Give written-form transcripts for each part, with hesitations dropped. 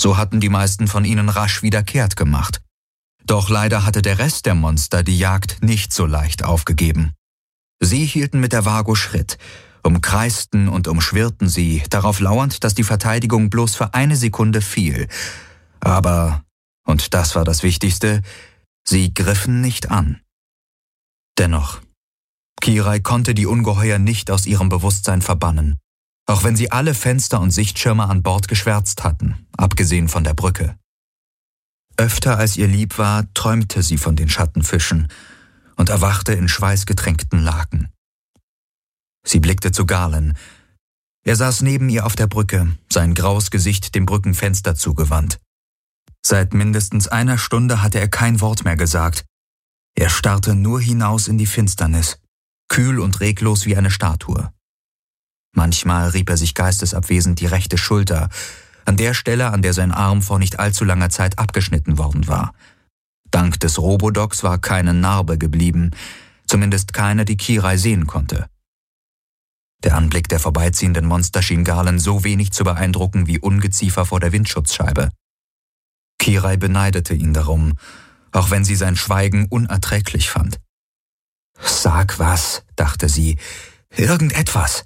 So hatten die meisten von ihnen rasch wieder kehrt gemacht. Doch leider hatte der Rest der Monster die Jagd nicht so leicht aufgegeben. Sie hielten mit der Vago Schritt, umkreisten und umschwirrten sie, darauf lauernd, dass die Verteidigung bloß für eine Sekunde fiel. Aber, und das war das Wichtigste, sie griffen nicht an. Dennoch, Kirai konnte die Ungeheuer nicht aus ihrem Bewusstsein verbannen, auch wenn sie alle Fenster und Sichtschirme an Bord geschwärzt hatten, abgesehen von der Brücke. Öfter als ihr lieb war, träumte sie von den Schattenfischen und erwachte in schweißgetränkten Laken. Sie blickte zu Galen. Er saß neben ihr auf der Brücke, sein graues Gesicht dem Brückenfenster zugewandt. Seit mindestens einer Stunde hatte er kein Wort mehr gesagt. Er starrte nur hinaus in die Finsternis, kühl und reglos wie eine Statue. Manchmal rieb er sich geistesabwesend die rechte Schulter, an der Stelle, an der sein Arm vor nicht allzu langer Zeit abgeschnitten worden war. Dank des Robodocs war keine Narbe geblieben, zumindest keine, die Kirai sehen konnte. Der Anblick der vorbeiziehenden Monster schien Galen so wenig zu beeindrucken wie Ungeziefer vor der Windschutzscheibe. Kirai beneidete ihn darum, auch wenn sie sein Schweigen unerträglich fand. »Sag was«, dachte sie, »irgendetwas.«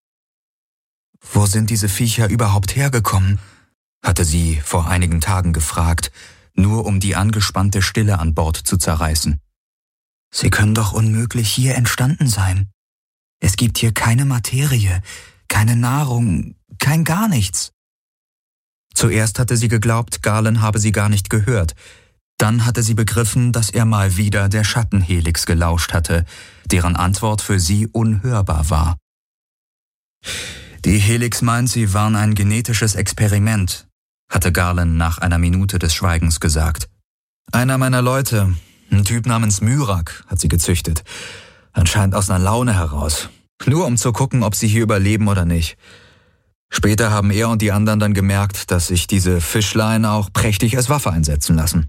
»Wo sind diese Viecher überhaupt hergekommen?« hatte sie vor einigen Tagen gefragt, nur um die angespannte Stille an Bord zu zerreißen. »Sie können doch unmöglich hier entstanden sein. Es gibt hier keine Materie, keine Nahrung, kein gar nichts.« Zuerst hatte sie geglaubt, Galen habe sie gar nicht gehört. Dann hatte sie begriffen, dass er mal wieder der Schattenhelix gelauscht hatte, deren Antwort für sie unhörbar war. »Die Helix meint, sie waren ein genetisches Experiment«, hatte Galen nach einer Minute des Schweigens gesagt. »Einer meiner Leute, ein Typ namens Myrak, hat sie gezüchtet. Anscheinend aus einer Laune heraus. Nur um zu gucken, ob sie hier überleben oder nicht. Später haben er und die anderen dann gemerkt, dass sich diese Fischlein auch prächtig als Waffe einsetzen lassen.«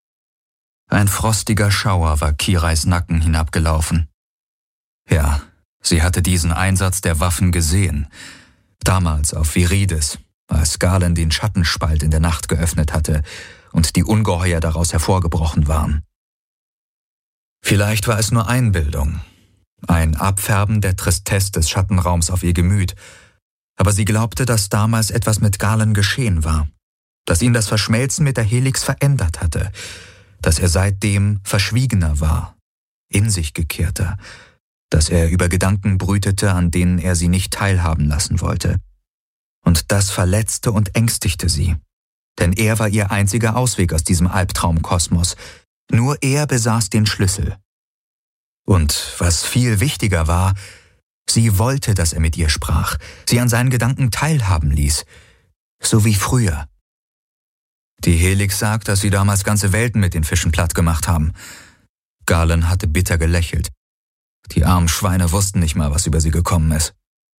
Ein frostiger Schauer war Kirais Nacken hinabgelaufen. Ja, sie hatte diesen Einsatz der Waffen gesehen. Damals auf Viridis, als Galen den Schattenspalt in der Nacht geöffnet hatte und die Ungeheuer daraus hervorgebrochen waren. Vielleicht war es nur Einbildung, ein Abfärben der Tristesse des Schattenraums auf ihr Gemüt, aber sie glaubte, dass damals etwas mit Galen geschehen war, dass ihn das Verschmelzen mit der Helix verändert hatte, dass er seitdem verschwiegener war, in sich gekehrter, dass er über Gedanken brütete, an denen er sie nicht teilhaben lassen wollte. Und das verletzte und ängstigte sie, denn er war ihr einziger Ausweg aus diesem Albtraumkosmos. Nur er besaß den Schlüssel. Und was viel wichtiger war, sie wollte, dass er mit ihr sprach, sie an seinen Gedanken teilhaben ließ, so wie früher. Die Helix sagt, dass sie damals ganze Welten mit den Fischen platt gemacht haben. Galen hatte bitter gelächelt. Die armen Schweine wussten nicht mal, was über sie gekommen ist.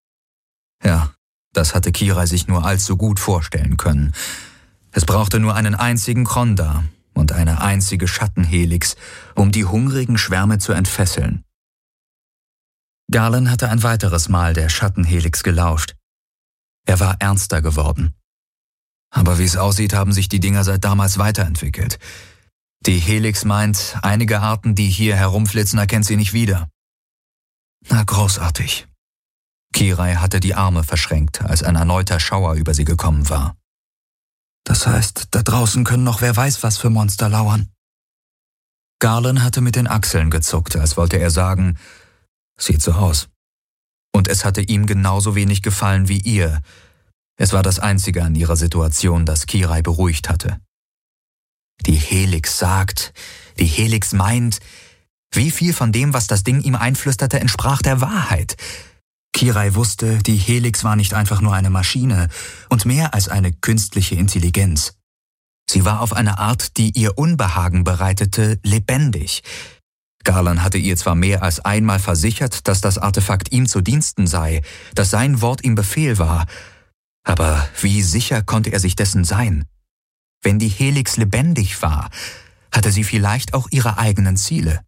Ja, das hatte Kirai sich nur allzu gut vorstellen können. Es brauchte nur einen einzigen Kronda und eine einzige Schattenhelix, um die hungrigen Schwärme zu entfesseln. Galen hatte ein weiteres Mal der Schattenhelix gelauscht. Er war ernster geworden. Aber wie es aussieht, haben sich die Dinger seit damals weiterentwickelt. Die Helix meint, einige Arten, die hier herumflitzen, erkennt sie nicht wieder. Na, großartig. Kirai hatte die Arme verschränkt, als ein erneuter Schauer über sie gekommen war. Das heißt, da draußen können noch wer weiß was für Monster lauern. Galen hatte mit den Achseln gezuckt, als wollte er sagen, sieht so aus. Und es hatte ihm genauso wenig gefallen wie ihr. Es war das Einzige an ihrer Situation, das Kirai beruhigt hatte. Die Helix sagt, die Helix meint, wie viel von dem, was das Ding ihm einflüsterte, entsprach der Wahrheit? Kirai wusste, die Helix war nicht einfach nur eine Maschine und mehr als eine künstliche Intelligenz. Sie war auf eine Art, die ihr Unbehagen bereitete, lebendig. Galen hatte ihr zwar mehr als einmal versichert, dass das Artefakt ihm zu Diensten sei, dass sein Wort ihm Befehl war, aber wie sicher konnte er sich dessen sein? Wenn die Helix lebendig war, hatte sie vielleicht auch ihre eigenen Ziele.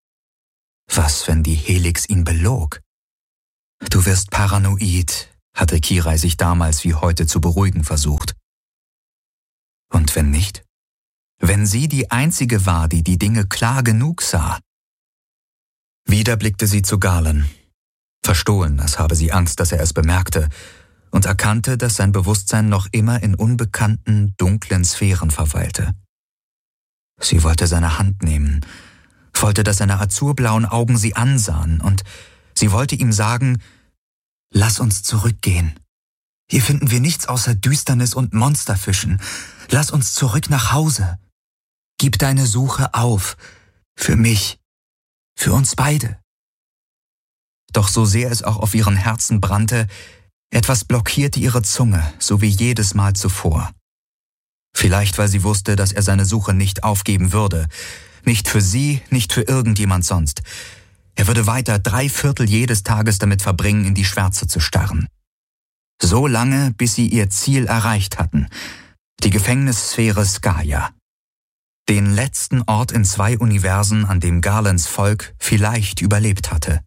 Was, wenn die Helix ihn belog? »Du wirst paranoid«, hatte Kirai sich damals wie heute zu beruhigen versucht. Und wenn nicht? Wenn sie die Einzige war, die die Dinge klar genug sah? Wieder blickte sie zu Galen. Verstohlen, als habe sie Angst, dass er es bemerkte, und erkannte, dass sein Bewusstsein noch immer in unbekannten, dunklen Sphären verweilte. Sie wollte seine Hand nehmen, wollte, dass seine azurblauen Augen sie ansahen, und sie wollte ihm sagen, »Lass uns zurückgehen. Hier finden wir nichts außer Düsternis und Monsterfischen. Lass uns zurück nach Hause. Gib deine Suche auf. Für mich. Für uns beide.« Doch so sehr es auch auf ihren Herzen brannte, etwas blockierte ihre Zunge, so wie jedes Mal zuvor. Vielleicht, weil sie wusste, dass er seine Suche nicht aufgeben würde. Nicht für sie, nicht für irgendjemand sonst. Er würde weiter 3/4 jedes Tages damit verbringen, in die Schwärze zu starren. So lange, bis sie ihr Ziel erreicht hatten. Die Gefängnissphäre Skaya. Den letzten Ort in 2 Universen, an dem Garlands Volk vielleicht überlebt hatte.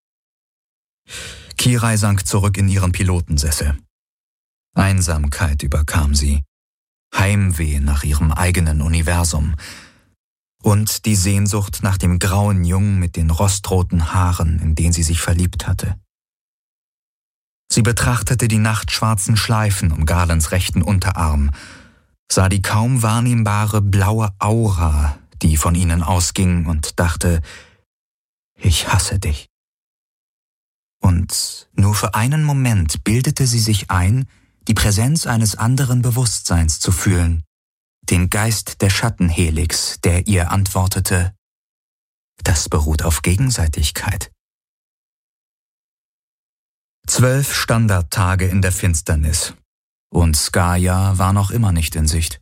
Kirai sank zurück in ihren Pilotensessel. Einsamkeit überkam sie. Heimweh nach ihrem eigenen Universum. Und die Sehnsucht nach dem grauen Jungen mit den rostroten Haaren, in den sie sich verliebt hatte. Sie betrachtete die nachtschwarzen Schleifen um Garlands rechten Unterarm, sah die kaum wahrnehmbare blaue Aura, die von ihnen ausging, und dachte, ich hasse dich. Und nur für einen Moment bildete sie sich ein, die Präsenz eines anderen Bewusstseins zu fühlen, den Geist der Schattenhelix, der ihr antwortete, das beruht auf Gegenseitigkeit. 12 Standardtage in der Finsternis, und Skaya war noch immer nicht in Sicht.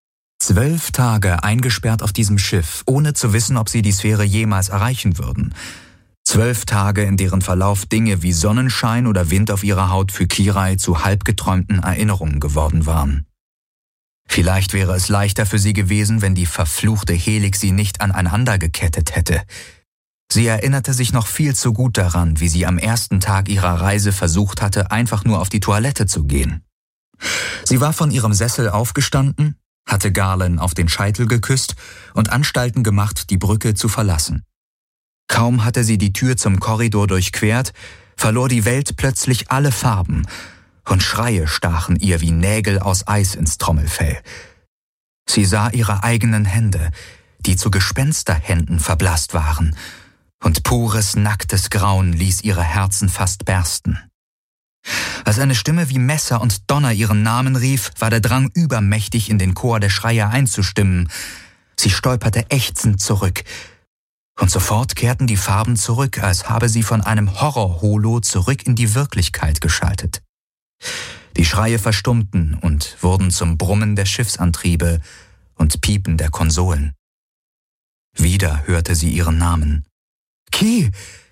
12 Tage eingesperrt auf diesem Schiff, ohne zu wissen, ob sie die Sphäre jemals erreichen würden. 12 Tage, in deren Verlauf Dinge wie Sonnenschein oder Wind auf ihrer Haut für Kirai zu halbgeträumten Erinnerungen geworden waren. Vielleicht wäre es leichter für sie gewesen, wenn die verfluchte Helix sie nicht aneinander gekettet hätte. Sie erinnerte sich noch viel zu gut daran, wie sie am ersten Tag ihrer Reise versucht hatte, einfach nur auf die Toilette zu gehen. Sie war von ihrem Sessel aufgestanden, hatte Garland auf den Scheitel geküsst und Anstalten gemacht, die Brücke zu verlassen. Kaum hatte sie die Tür zum Korridor durchquert, verlor die Welt plötzlich alle Farben, und Schreie stachen ihr wie Nägel aus Eis ins Trommelfell. Sie sah ihre eigenen Hände, die zu Gespensterhänden verblasst waren, und pures, nacktes Grauen ließ ihre Herzen fast bersten. Als eine Stimme wie Messer und Donner ihren Namen rief, war der Drang übermächtig, in den Chor der Schreier einzustimmen. Sie stolperte ächzend zurück, und sofort kehrten die Farben zurück, als habe sie von einem Horror-Holo zurück in die Wirklichkeit geschaltet. Die Schreie verstummten und wurden zum Brummen der Schiffsantriebe und Piepen der Konsolen. Wieder hörte sie ihren Namen. »Ki!«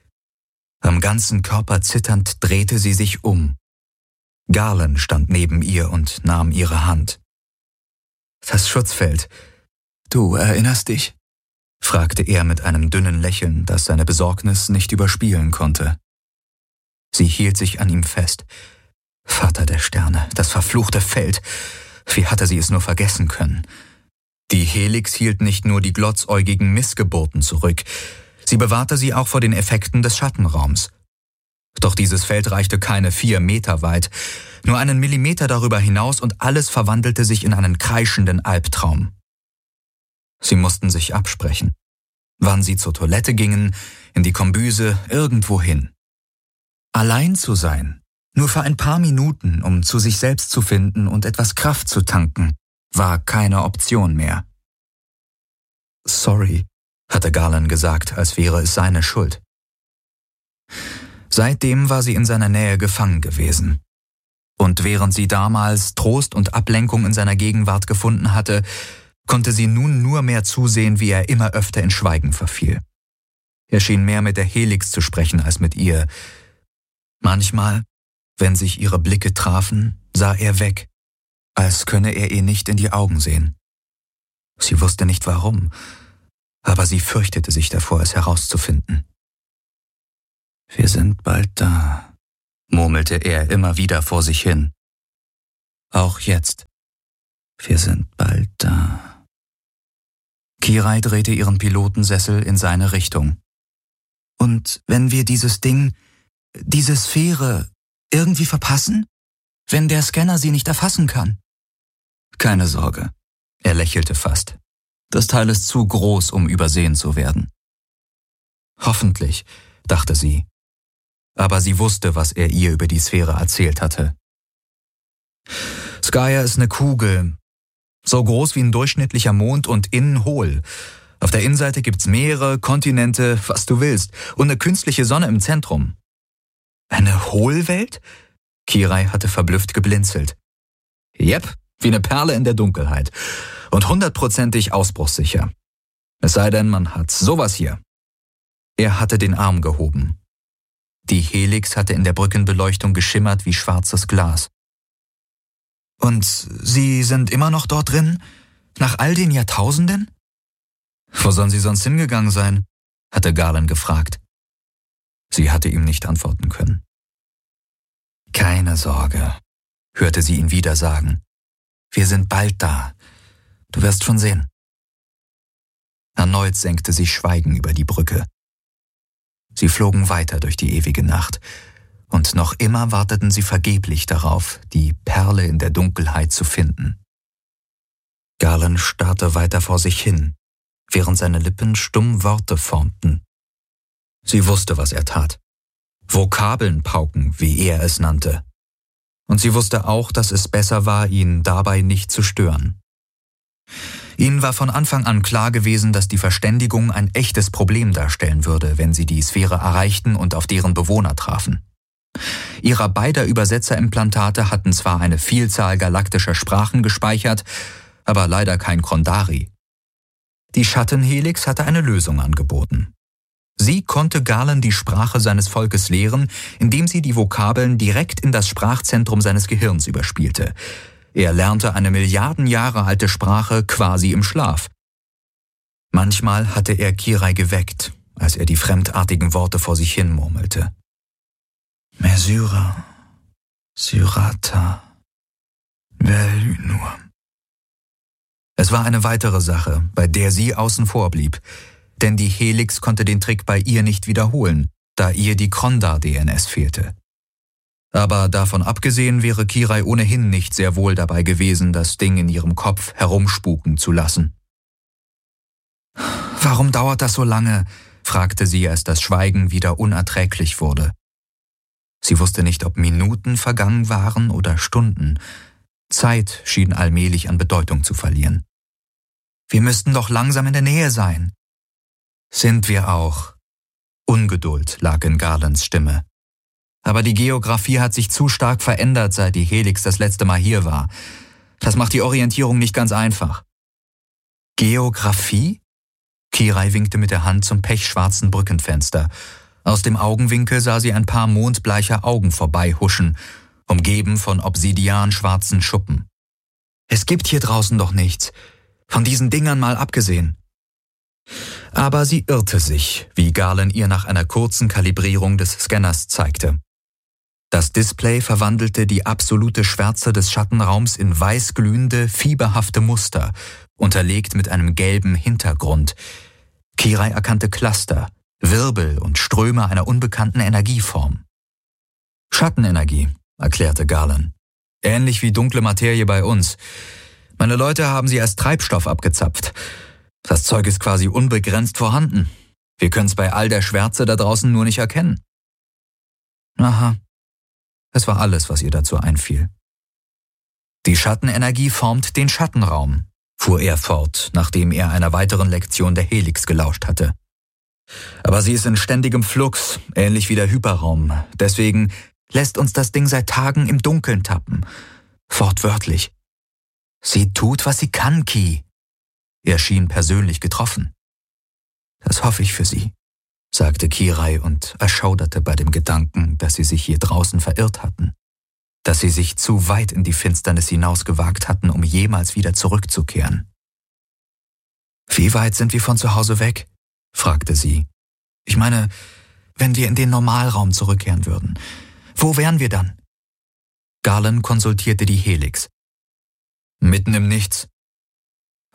Am ganzen Körper zitternd drehte sie sich um. Garland stand neben ihr und nahm ihre Hand. »Das Schutzfeld. Du erinnerst dich?« fragte er mit einem dünnen Lächeln, das seine Besorgnis nicht überspielen konnte. Sie hielt sich an ihm fest. Vater der Sterne, das verfluchte Feld. Wie hatte sie es nur vergessen können? Die Helix hielt nicht nur die glotzäugigen Missgeburten zurück, sie bewahrte sie auch vor den Effekten des Schattenraums. Doch dieses Feld reichte keine 4 Meter weit, nur einen Millimeter darüber hinaus, und alles verwandelte sich in einen kreischenden Albtraum. Sie mussten sich absprechen, wann sie zur Toilette gingen, in die Kombüse, irgendwohin. Allein zu sein, nur für ein paar Minuten, um zu sich selbst zu finden und etwas Kraft zu tanken, war keine Option mehr. »Sorry«, hatte Garland gesagt, als wäre es seine Schuld. Seitdem war sie in seiner Nähe gefangen gewesen. Und während sie damals Trost und Ablenkung in seiner Gegenwart gefunden hatte, konnte sie nun nur mehr zusehen, wie er immer öfter in Schweigen verfiel. Er schien mehr mit der Helix zu sprechen als mit ihr. Manchmal, wenn sich ihre Blicke trafen, sah er weg, als könne er ihr nicht in die Augen sehen. Sie wusste nicht warum, aber sie fürchtete sich davor, es herauszufinden. »Wir sind bald da«, murmelte er immer wieder vor sich hin. »Auch jetzt. Wir sind bald da. Kirai drehte ihren Pilotensessel in seine Richtung. Und wenn wir dieses Ding, diese Sphäre, irgendwie verpassen? Wenn der Scanner sie nicht erfassen kann? Keine Sorge. Er lächelte fast. Das Teil ist zu groß, um übersehen zu werden. Hoffentlich, dachte sie. Aber sie wusste, was er ihr über die Sphäre erzählt hatte. Skya ist eine Kugel, so groß wie ein durchschnittlicher Mond und innen hohl. Auf der Innenseite gibt's Meere, Kontinente, was du willst, und eine künstliche Sonne im Zentrum. Eine Hohlwelt? Kirai hatte verblüfft geblinzelt. Jep, wie eine Perle in der Dunkelheit. Und 100%ig ausbruchssicher. Es sei denn, man hat sowas hier. Er hatte den Arm gehoben. Die Helix hatte in der Brückenbeleuchtung geschimmert wie schwarzes Glas. Und Sie sind immer noch dort drin? Nach all den Jahrtausenden? Wo sollen Sie sonst hingegangen sein? Hatte Garland gefragt. Sie hatte ihm nicht antworten können. Keine Sorge, hörte sie ihn wieder sagen. Wir sind bald da. Du wirst schon sehen. Erneut senkte sich Schweigen über die Brücke. Sie flogen weiter durch die ewige Nacht, und noch immer warteten sie vergeblich darauf, die Perle in der Dunkelheit zu finden. Garland starrte weiter vor sich hin, während seine Lippen stumm Worte formten. Sie wusste, was er tat. Vokabeln pauken, wie er es nannte. Und sie wusste auch, dass es besser war, ihn dabei nicht zu stören. Ihnen war von Anfang an klar gewesen, dass die Verständigung ein echtes Problem darstellen würde, wenn sie die Sphäre erreichten und auf deren Bewohner trafen. Ihrer beider Übersetzerimplantate hatten zwar eine Vielzahl galaktischer Sprachen gespeichert, aber leider kein Kondari. Die Schattenhelix hatte eine Lösung angeboten. Sie konnte Garland die Sprache seines Volkes lehren, indem sie die Vokabeln direkt in das Sprachzentrum seines Gehirns überspielte. Er lernte eine Milliarden Jahre alte Sprache quasi im Schlaf. Manchmal hatte er Kirai geweckt, als er die fremdartigen Worte vor sich hin murmelte. Mesura, Syrata, Velynur. Es war eine weitere Sache, bei der sie außen vor blieb, denn die Helix konnte den Trick bei ihr nicht wiederholen, da ihr die Krondar-DNS fehlte. Aber davon abgesehen wäre Kirai ohnehin nicht sehr wohl dabei gewesen, das Ding in ihrem Kopf herumspuken zu lassen. »Warum dauert das so lange?« fragte sie, als das Schweigen wieder unerträglich wurde. Sie wusste nicht, ob Minuten vergangen waren oder Stunden. Zeit schien allmählich an Bedeutung zu verlieren. »Wir müssten doch langsam in der Nähe sein.« »Sind wir auch.« Ungeduld lag in Garlands Stimme. Aber die Geografie hat sich zu stark verändert, seit die Helix das letzte Mal hier war. Das macht die Orientierung nicht ganz einfach. Geografie? Kirai winkte mit der Hand zum pechschwarzen Brückenfenster. Aus dem Augenwinkel sah sie ein paar mondbleicher Augen vorbeihuschen, umgeben von obsidianschwarzen Schuppen. Es gibt hier draußen doch nichts, von diesen Dingern mal abgesehen. Aber sie irrte sich, wie Garland ihr nach einer kurzen Kalibrierung des Scanners zeigte. Das Display verwandelte die absolute Schwärze des Schattenraums in weißglühende, fieberhafte Muster, unterlegt mit einem gelben Hintergrund. Kirai erkannte Cluster, Wirbel und Ströme einer unbekannten Energieform. Schattenenergie, erklärte Garland. Ähnlich wie dunkle Materie bei uns. Meine Leute haben sie als Treibstoff abgezapft. Das Zeug ist quasi unbegrenzt vorhanden. Wir können es bei all der Schwärze da draußen nur nicht erkennen. Aha. Es war alles, was ihr dazu einfiel. Die Schattenenergie formt den Schattenraum, fuhr er fort, nachdem er einer weiteren Lektion der Helix gelauscht hatte. Aber sie ist in ständigem Flux, ähnlich wie der Hyperraum. Deswegen lässt uns das Ding seit Tagen im Dunkeln tappen. Wortwörtlich. Sie tut, was sie kann, Ki. Er schien persönlich getroffen. Das hoffe ich für Sie, sagte Kirai und erschauderte bei dem Gedanken, dass sie sich hier draußen verirrt hatten, dass sie sich zu weit in die Finsternis hinausgewagt hatten, um jemals wieder zurückzukehren. »Wie weit sind wir von zu Hause weg?« fragte sie. »Ich meine, wenn wir in den Normalraum zurückkehren würden, wo wären wir dann?« Garland konsultierte die Helix. »Mitten im Nichts.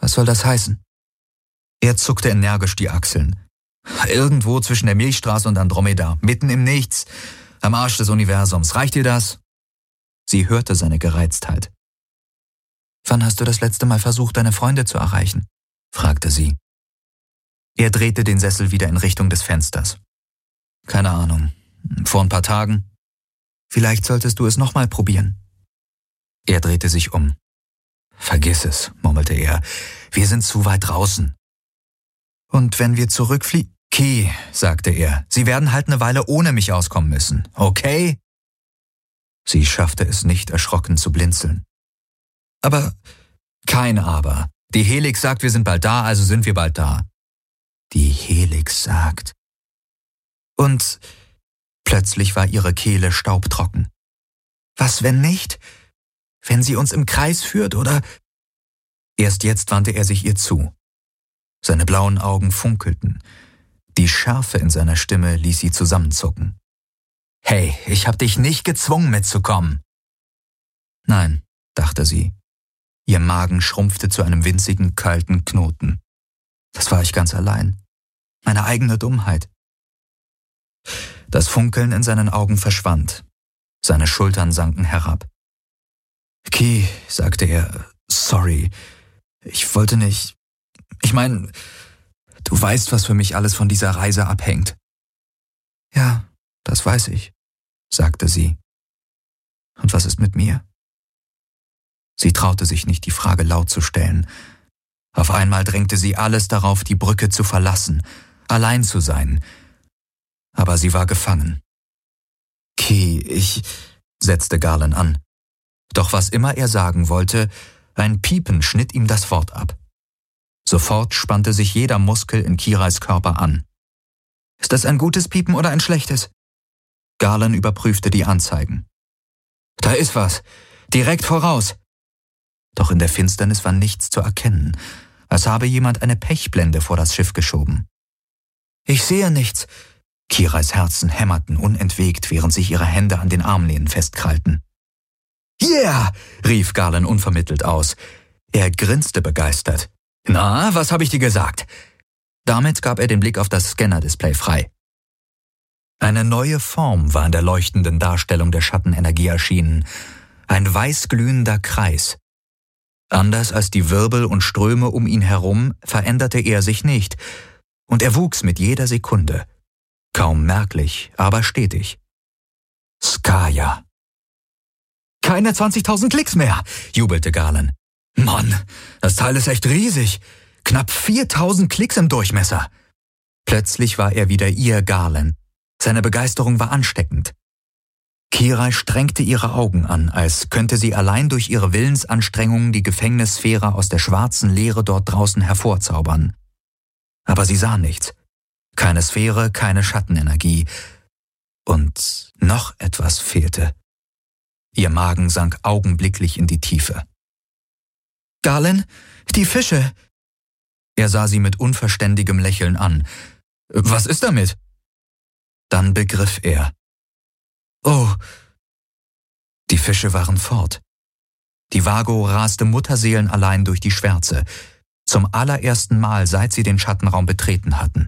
Was soll das heißen? Er zuckte energisch die Achseln. Irgendwo zwischen der Milchstraße und Andromeda, mitten im Nichts, am Arsch des Universums. Reicht dir das? Sie hörte seine Gereiztheit. Wann hast du das letzte Mal versucht, deine Freunde zu erreichen? Fragte sie. Er drehte den Sessel wieder in Richtung des Fensters. Keine Ahnung. Vor ein paar Tagen. Vielleicht solltest du es nochmal probieren. Er drehte sich um. Vergiss es, murmelte er. Wir sind zu weit draußen. Und wenn wir zurückfliegen? Okay, sagte er. Sie werden halt eine Weile ohne mich auskommen müssen. Okay? Sie schaffte es nicht, erschrocken zu blinzeln. Aber, kein Aber. Die Helix sagt, wir sind bald da, also sind wir bald da. Die Helix sagt. Und plötzlich war ihre Kehle staubtrocken. Was, wenn nicht? Wenn sie uns im Kreis führt, oder? Erst jetzt wandte er sich ihr zu. Seine blauen Augen funkelten. Die Schärfe in seiner Stimme ließ sie zusammenzucken. Hey, ich hab dich nicht gezwungen mitzukommen. Nein, dachte sie. Ihr Magen schrumpfte zu einem winzigen, kalten Knoten. Das war ich ganz allein. Meine eigene Dummheit. Das Funkeln in seinen Augen verschwand. Seine Schultern sanken herab. Okay, sagte er, sorry. Ich wollte nicht. Ich meine, du weißt, was für mich alles von dieser Reise abhängt. Ja, das weiß ich, sagte sie. Und was ist mit mir? Sie traute sich nicht, die Frage laut zu stellen. Auf einmal drängte sie alles darauf, die Brücke zu verlassen, allein zu sein. Aber sie war gefangen. Setzte Garland an. Doch was immer er sagen wollte, ein Piepen schnitt ihm das Wort ab. Sofort spannte sich jeder Muskel in Kirais Körper an. Ist das ein gutes Piepen oder ein schlechtes? Garland überprüfte die Anzeigen. Da ist was. Direkt voraus. Doch in der Finsternis war nichts zu erkennen, als habe jemand eine Pechblende vor das Schiff geschoben. Ich sehe nichts. Kirais Herzen hämmerten unentwegt, während sich ihre Hände an den Armlehnen festkrallten. Yeah! Rief Garland unvermittelt aus. Er grinste begeistert. Na, was habe ich dir gesagt? Damit gab er den Blick auf das Scanner-Display frei. Eine neue Form war in der leuchtenden Darstellung der Schattenenergie erschienen. Ein weißglühender Kreis. Anders als die Wirbel und Ströme um ihn herum veränderte er sich nicht, und er wuchs mit jeder Sekunde. Kaum merklich, aber stetig. Skaya. Keine 20.000 Klicks mehr, jubelte Garland. Mann, das Teil ist echt riesig. Knapp 4.000 Klicks im Durchmesser. Plötzlich war er wieder ihr Garland. Seine Begeisterung war ansteckend. Kirai strengte ihre Augen an, als könnte sie allein durch ihre Willensanstrengungen die Gefängnissphäre aus der schwarzen Leere dort draußen hervorzaubern. Aber sie sah nichts. Keine Sphäre, keine Schattenenergie. Und noch etwas fehlte. Ihr Magen sank augenblicklich in die Tiefe. Garland, die Fische! Er sah sie mit unverständigem Lächeln an. Was ist damit? Dann begriff er. Oh! Die Fische waren fort. Die Vago raste mutterseelenallein durch die Schwärze, zum allerersten Mal, seit sie den Schattenraum betreten hatten.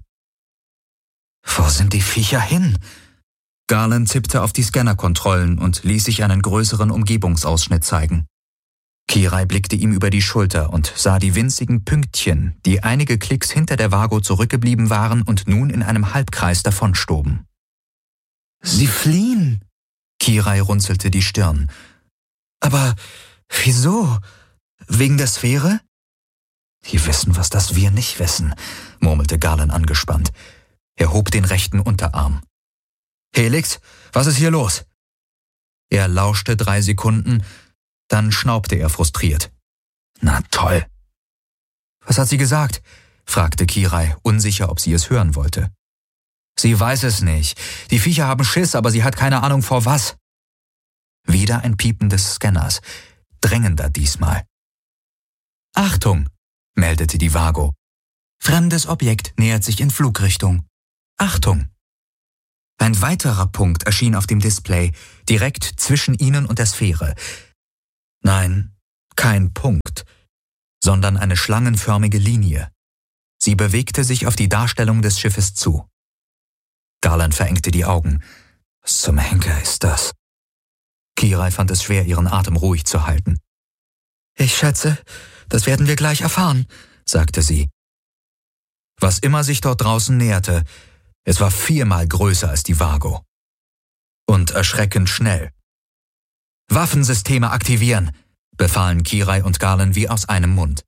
Wo sind die Viecher hin? Garland tippte auf die Scannerkontrollen und ließ sich einen größeren Umgebungsausschnitt zeigen. Kirai blickte ihm über die Schulter und sah die winzigen Pünktchen, die einige Klicks hinter der Vago zurückgeblieben waren und nun in einem Halbkreis davonstoben. Sie fliehen! Kirai runzelte die Stirn. Aber wieso? Wegen der Sphäre? Die wissen, was das wir nicht wissen, murmelte Garland angespannt. Er hob den rechten Unterarm. Helix, was ist hier los? Er lauschte 3 Sekunden, dann schnaubte er frustriert. Na toll. Was hat sie gesagt? Fragte Kirai, unsicher, ob sie es hören wollte. Sie weiß es nicht. Die Viecher haben Schiss, aber sie hat keine Ahnung vor was. Wieder ein Piepen des Scanners, drängender diesmal. Achtung, meldete die Vago. Fremdes Objekt nähert sich in Flugrichtung. Achtung! Ein weiterer Punkt erschien auf dem Display, direkt zwischen ihnen und der Sphäre. Nein, kein Punkt, sondern eine schlangenförmige Linie. Sie bewegte sich auf die Darstellung des Schiffes zu. Garland verengte die Augen. Was zum Henker ist das? Kirai fand es schwer, ihren Atem ruhig zu halten. Ich schätze, das werden wir gleich erfahren, sagte sie. Was immer sich dort draußen näherte, es war 4-mal größer als die Vago. Und erschreckend schnell. Waffensysteme aktivieren, befahlen Kirai und Garland wie aus einem Mund.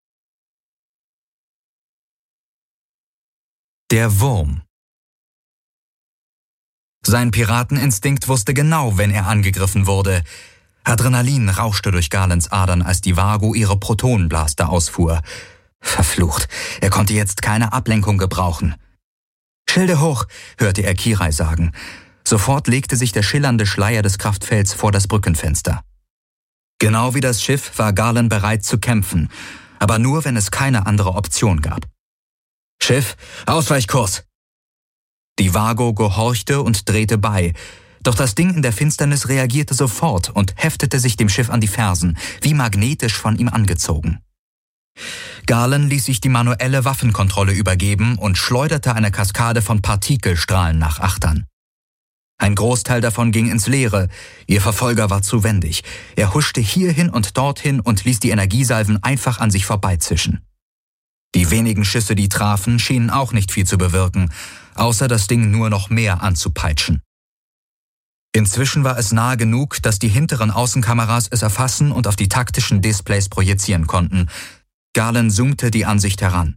Der Wurm. Sein Pirateninstinkt wusste genau, wenn er angegriffen wurde. Adrenalin rauschte durch Garlands Adern, als die Vago ihre Protonenblaster ausfuhr. Verflucht, er konnte jetzt keine Ablenkung gebrauchen. »Schilde hoch«, hörte er Kirai sagen. Sofort legte sich der schillernde Schleier des Kraftfelds vor das Brückenfenster. Genau wie das Schiff war Garland bereit zu kämpfen, aber nur, wenn es keine andere Option gab. »Schiff, Ausweichkurs!« Die Vago gehorchte und drehte bei, doch das Ding in der Finsternis reagierte sofort und heftete sich dem Schiff an die Fersen, wie magnetisch von ihm angezogen. Garland ließ sich die manuelle Waffenkontrolle übergeben und schleuderte eine Kaskade von Partikelstrahlen nach Achtern. Ein Großteil davon ging ins Leere, ihr Verfolger war zu wendig. Er huschte hierhin und dorthin und ließ die Energiesalven einfach an sich vorbeizischen. Die wenigen Schüsse, die trafen, schienen auch nicht viel zu bewirken, außer das Ding nur noch mehr anzupeitschen. Inzwischen war es nahe genug, dass die hinteren Außenkameras es erfassen und auf die taktischen Displays projizieren konnten. Garland zoomte die Ansicht heran.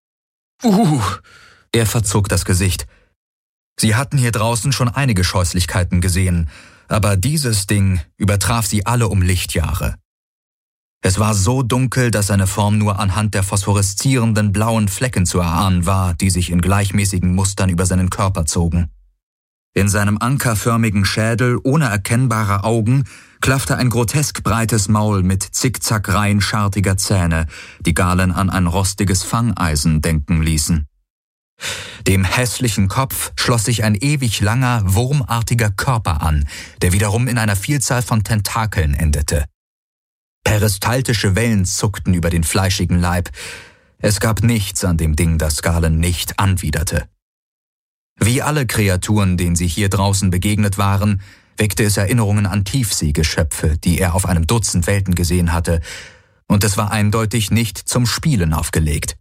Er verzog das Gesicht. Sie hatten hier draußen schon einige Scheußlichkeiten gesehen, aber dieses Ding übertraf sie alle um Lichtjahre. Es war so dunkel, dass seine Form nur anhand der phosphoreszierenden blauen Flecken zu erahnen war, die sich in gleichmäßigen Mustern über seinen Körper zogen. In seinem ankerförmigen Schädel ohne erkennbare Augen klaffte ein grotesk breites Maul mit Zickzackreihen schartiger Zähne, die Garland an ein rostiges Fangeisen denken ließen. Dem hässlichen Kopf schloss sich ein ewig langer, wurmartiger Körper an, der wiederum in einer Vielzahl von Tentakeln endete. Peristaltische Wellen zuckten über den fleischigen Leib. Es gab nichts an dem Ding, das Garland nicht anwiderte. Wie alle Kreaturen, denen sie hier draußen begegnet waren, weckte es Erinnerungen an Tiefseegeschöpfe, die er auf einem Dutzend Welten gesehen hatte, und es war eindeutig nicht zum Spielen aufgelegt.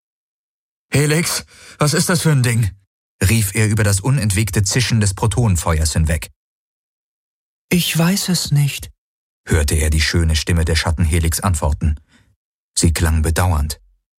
»Helix, was ist das für ein Ding?« rief er über das unentwegte Zischen des Protonenfeuers hinweg. »Ich weiß es nicht«, hörte er die schöne Stimme der Schattenhelix antworten. Sie klang bedauernd.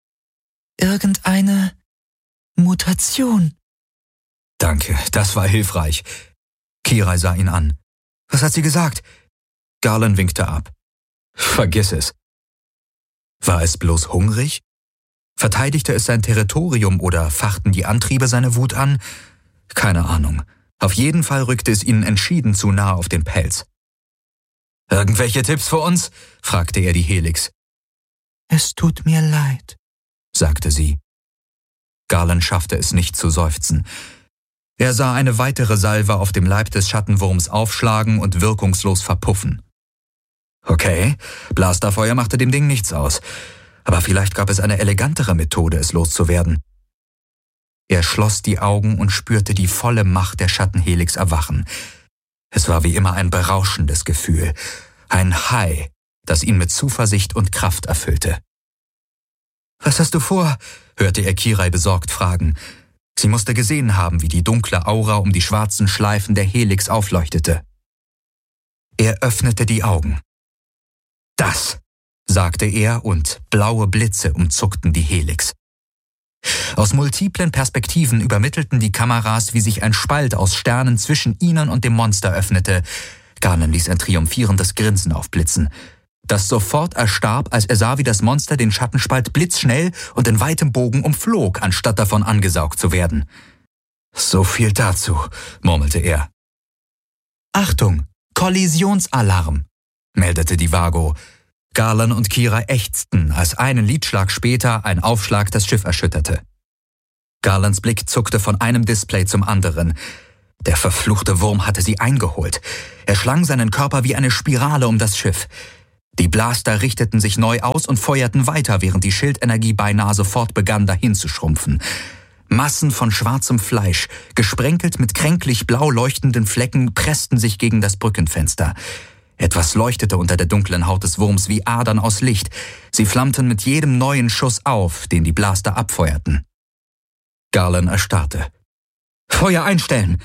»Irgendeine Mutation.« »Danke, das war hilfreich.« Kirai sah ihn an. »Was hat sie gesagt?« Garland winkte ab. »Vergiss es.« War es bloß hungrig? Verteidigte es sein Territorium oder fachten die Antriebe seine Wut an? Keine Ahnung. Auf jeden Fall rückte es ihnen entschieden zu nah auf den Pelz. »Irgendwelche Tipps für uns?« fragte er die Helix. »Es tut mir leid«, sagte sie. Garland schaffte es nicht zu seufzen. Er sah eine weitere Salve auf dem Leib des Schattenwurms aufschlagen und wirkungslos verpuffen. Okay, Blasterfeuer machte dem Ding nichts aus, aber vielleicht gab es eine elegantere Methode, es loszuwerden. Er schloss die Augen und spürte die volle Macht der Schattenhelix erwachen. Es war wie immer ein berauschendes Gefühl, ein High, das ihn mit Zuversicht und Kraft erfüllte. »Was hast du vor?« hörte er Kirai besorgt fragen. Sie musste gesehen haben, wie die dunkle Aura um die schwarzen Schleifen der Helix aufleuchtete. Er öffnete die Augen. »Das«, sagte er, und blaue Blitze umzuckten die Helix. Aus multiplen Perspektiven übermittelten die Kameras, wie sich ein Spalt aus Sternen zwischen ihnen und dem Monster öffnete. Garland ließ ein triumphierendes Grinsen aufblitzen, das sofort erstarb, als er sah, wie das Monster den Schattenspalt blitzschnell und in weitem Bogen umflog, anstatt davon angesaugt zu werden. »So viel dazu«, murmelte er. »Achtung, Kollisionsalarm«, meldete die Vago. Garland und Kirai ächzten, als einen Lidschlag später ein Aufschlag das Schiff erschütterte. Garlands Blick zuckte von einem Display zum anderen. Der verfluchte Wurm hatte sie eingeholt. Er schlang seinen Körper wie eine Spirale um das Schiff. Die Blaster richteten sich neu aus und feuerten weiter, während die Schildenergie beinahe sofort begann, dahin zu schrumpfen. Massen von schwarzem Fleisch, gesprenkelt mit kränklich blau leuchtenden Flecken, pressten sich gegen das Brückenfenster. Etwas leuchtete unter der dunklen Haut des Wurms wie Adern aus Licht. Sie flammten mit jedem neuen Schuss auf, den die Blaster abfeuerten. Garland erstarrte. »Feuer einstellen!«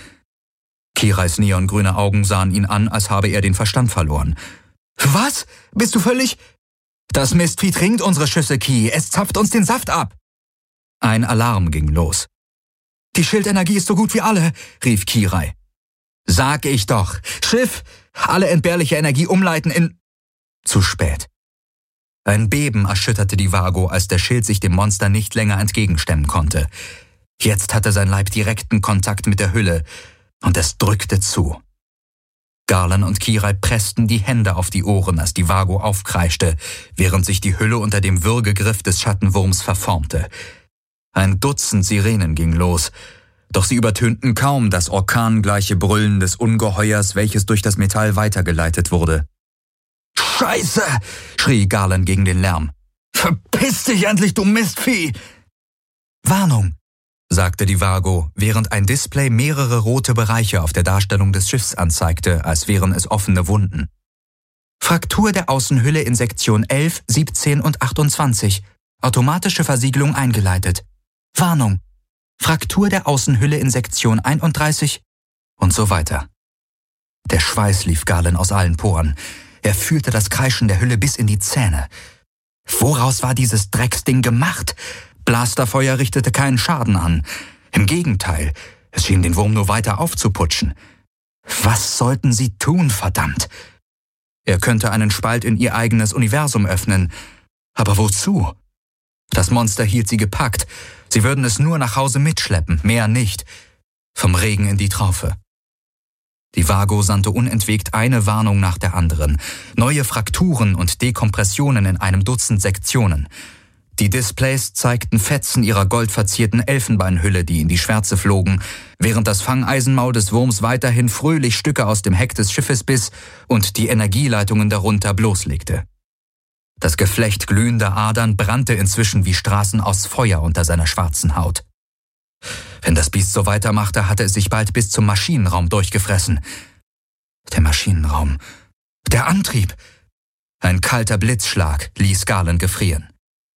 Kirais neongrüne Augen sahen ihn an, als habe er den Verstand verloren. »Was? Bist du völlig...« »Das Mistvieh trinkt unsere Schüsse, Ki. Es zapft uns den Saft ab!« Ein Alarm ging los. »Die Schildenergie ist so gut wie alle«, rief Kirai. »Sag ich doch. Schiff, alle entbehrliche Energie umleiten in...« Zu spät. Ein Beben erschütterte die Vago, als der Schild sich dem Monster nicht länger entgegenstemmen konnte. Jetzt hatte sein Leib direkten Kontakt mit der Hülle, und es drückte zu. Garland und Kirai pressten die Hände auf die Ohren, als die Vago aufkreischte, während sich die Hülle unter dem Würgegriff des Schattenwurms verformte. Ein Dutzend Sirenen ging los, doch sie übertönten kaum das orkangleiche Brüllen des Ungeheuers, welches durch das Metall weitergeleitet wurde. »Scheiße!« schrie Garland gegen den Lärm. »Verpiss dich endlich, du Mistvieh!« »Warnung«, sagte die Vago, während ein Display mehrere rote Bereiche auf der Darstellung des Schiffs anzeigte, als wären es offene Wunden. »Fraktur der Außenhülle in Sektion 11, 17 und 28. Automatische Versiegelung eingeleitet. Warnung. Fraktur der Außenhülle in Sektion 31 und so weiter.« Der Schweiß lief Garland aus allen Poren. Er fühlte das Kreischen der Hülle bis in die Zähne. Woraus war dieses Drecksding gemacht? Blasterfeuer richtete keinen Schaden an. Im Gegenteil, es schien den Wurm nur weiter aufzuputschen. Was sollten sie tun, verdammt? Er könnte einen Spalt in ihr eigenes Universum öffnen. Aber wozu? Das Monster hielt sie gepackt. Sie würden es nur nach Hause mitschleppen, mehr nicht. Vom Regen in die Traufe. Die Vago sandte unentwegt eine Warnung nach der anderen. Neue Frakturen und Dekompressionen in einem Dutzend Sektionen. Die Displays zeigten Fetzen ihrer goldverzierten Elfenbeinhülle, die in die Schwärze flogen, während das Fangeisenmaul des Wurms weiterhin fröhlich Stücke aus dem Heck des Schiffes biss und die Energieleitungen darunter bloßlegte. Das Geflecht glühender Adern brannte inzwischen wie Straßen aus Feuer unter seiner schwarzen Haut. Wenn das Biest so weitermachte, hatte es sich bald bis zum Maschinenraum durchgefressen. Der Maschinenraum. Der Antrieb. Ein kalter Blitzschlag ließ Garland gefrieren.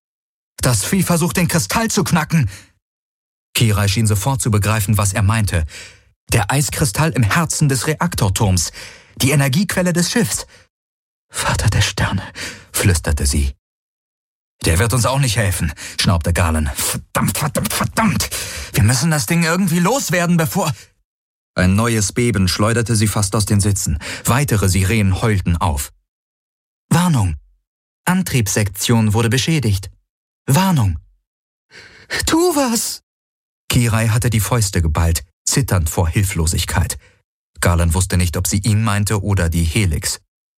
Das Vieh versucht, den Kristall zu knacken. Kirai schien sofort zu begreifen, was er meinte. Der Eiskristall im Herzen des Reaktorturms. Die Energiequelle des Schiffs. »Vater der Sterne«, flüsterte sie. »Der wird uns auch nicht helfen«, schnaubte Garland. »Verdammt, verdammt, verdammt! Wir müssen das Ding irgendwie loswerden, bevor...« Ein neues Beben schleuderte sie fast aus den Sitzen. Weitere Sirenen heulten auf. »Warnung! Antriebssektion wurde beschädigt. Warnung!« »Tu was!« Kirai hatte die Fäuste geballt, zitternd vor Hilflosigkeit. Garland wusste nicht, ob sie ihn meinte oder die Helix.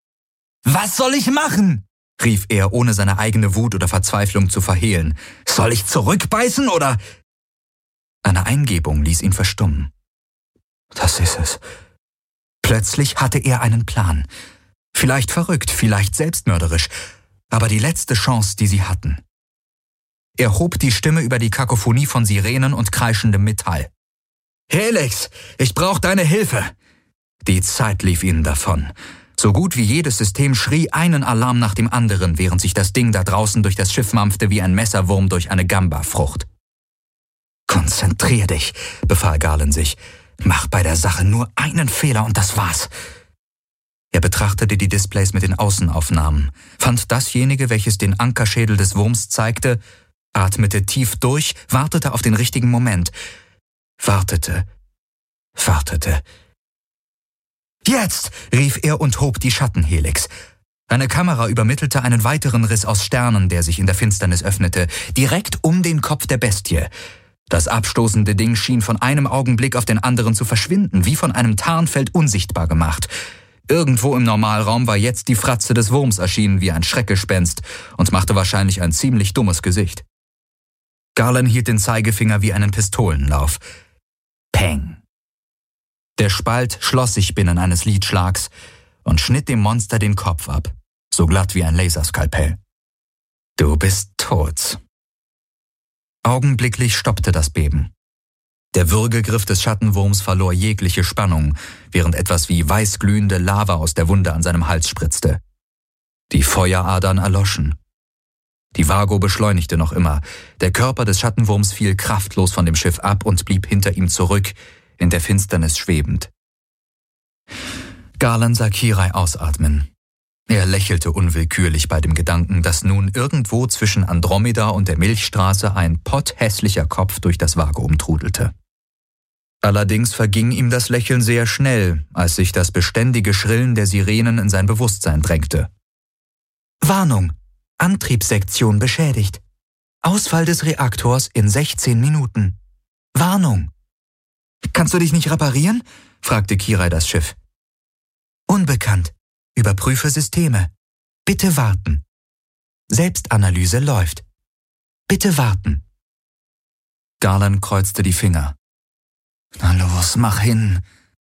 »Was soll ich machen?« rief er, ohne seine eigene Wut oder Verzweiflung zu verhehlen. »Soll ich zurückbeißen oder...« Eine Eingebung ließ ihn verstummen. Das ist es. Plötzlich hatte er einen Plan. Vielleicht verrückt, vielleicht selbstmörderisch, aber die letzte Chance, die sie hatten. Er hob die Stimme über die Kakophonie von Sirenen und kreischendem Metall. »Helix, ich brauche deine Hilfe!« Die Zeit lief ihnen davon. So gut wie jedes System schrie einen Alarm nach dem anderen, während sich das Ding da draußen durch das Schiff mampfte wie ein Messerwurm durch eine Gamba-Frucht. »Konzentrier dich«, befahl Garland sich. »Mach bei der Sache nur einen Fehler und das war's.« Er betrachtete die Displays mit den Außenaufnahmen, fand dasjenige, welches den Ankerschädel des Wurms zeigte, atmete tief durch, wartete auf den richtigen Moment. Wartete. »Jetzt«, rief er und hob die Schattenhelix. Eine Kamera übermittelte einen weiteren Riss aus Sternen, der sich in der Finsternis öffnete, direkt um den Kopf der Bestie. Das abstoßende Ding schien von einem Augenblick auf den anderen zu verschwinden, wie von einem Tarnfeld unsichtbar gemacht. Irgendwo im Normalraum war jetzt die Fratze des Wurms erschienen wie ein Schreckgespenst und machte wahrscheinlich ein ziemlich dummes Gesicht. Garland hielt den Zeigefinger wie einen Pistolenlauf. Peng. Der Spalt schloss sich binnen eines Lidschlags und schnitt dem Monster den Kopf ab. so glatt wie ein Laserskalpell. »Du bist tot.« Augenblicklich stoppte das Beben. Der Würgegriff des Schattenwurms verlor jegliche Spannung, während etwas wie weißglühende Lava aus der Wunde an seinem Hals spritzte. Die Feueradern erloschen. Die Vago beschleunigte noch immer. Der Körper des Schattenwurms fiel kraftlos von dem Schiff ab und blieb hinter ihm zurück, in der Finsternis schwebend. Garland sah Kirai ausatmen. Er lächelte unwillkürlich bei dem Gedanken, dass nun irgendwo zwischen Andromeda und der Milchstraße ein potthässlicher Kopf durch das Vakuum trudelte. Allerdings verging ihm das Lächeln sehr schnell, als sich das beständige Schrillen der Sirenen in sein Bewusstsein drängte. »Warnung! Antriebssektion beschädigt. Ausfall des Reaktors in 16 Minuten. Warnung!« »Kannst du dich nicht reparieren?« fragte Kirai das Schiff. »Unbekannt. Überprüfe Systeme. Bitte warten. Selbstanalyse läuft. Bitte warten.« Garland kreuzte die Finger. »Na los, mach hin!«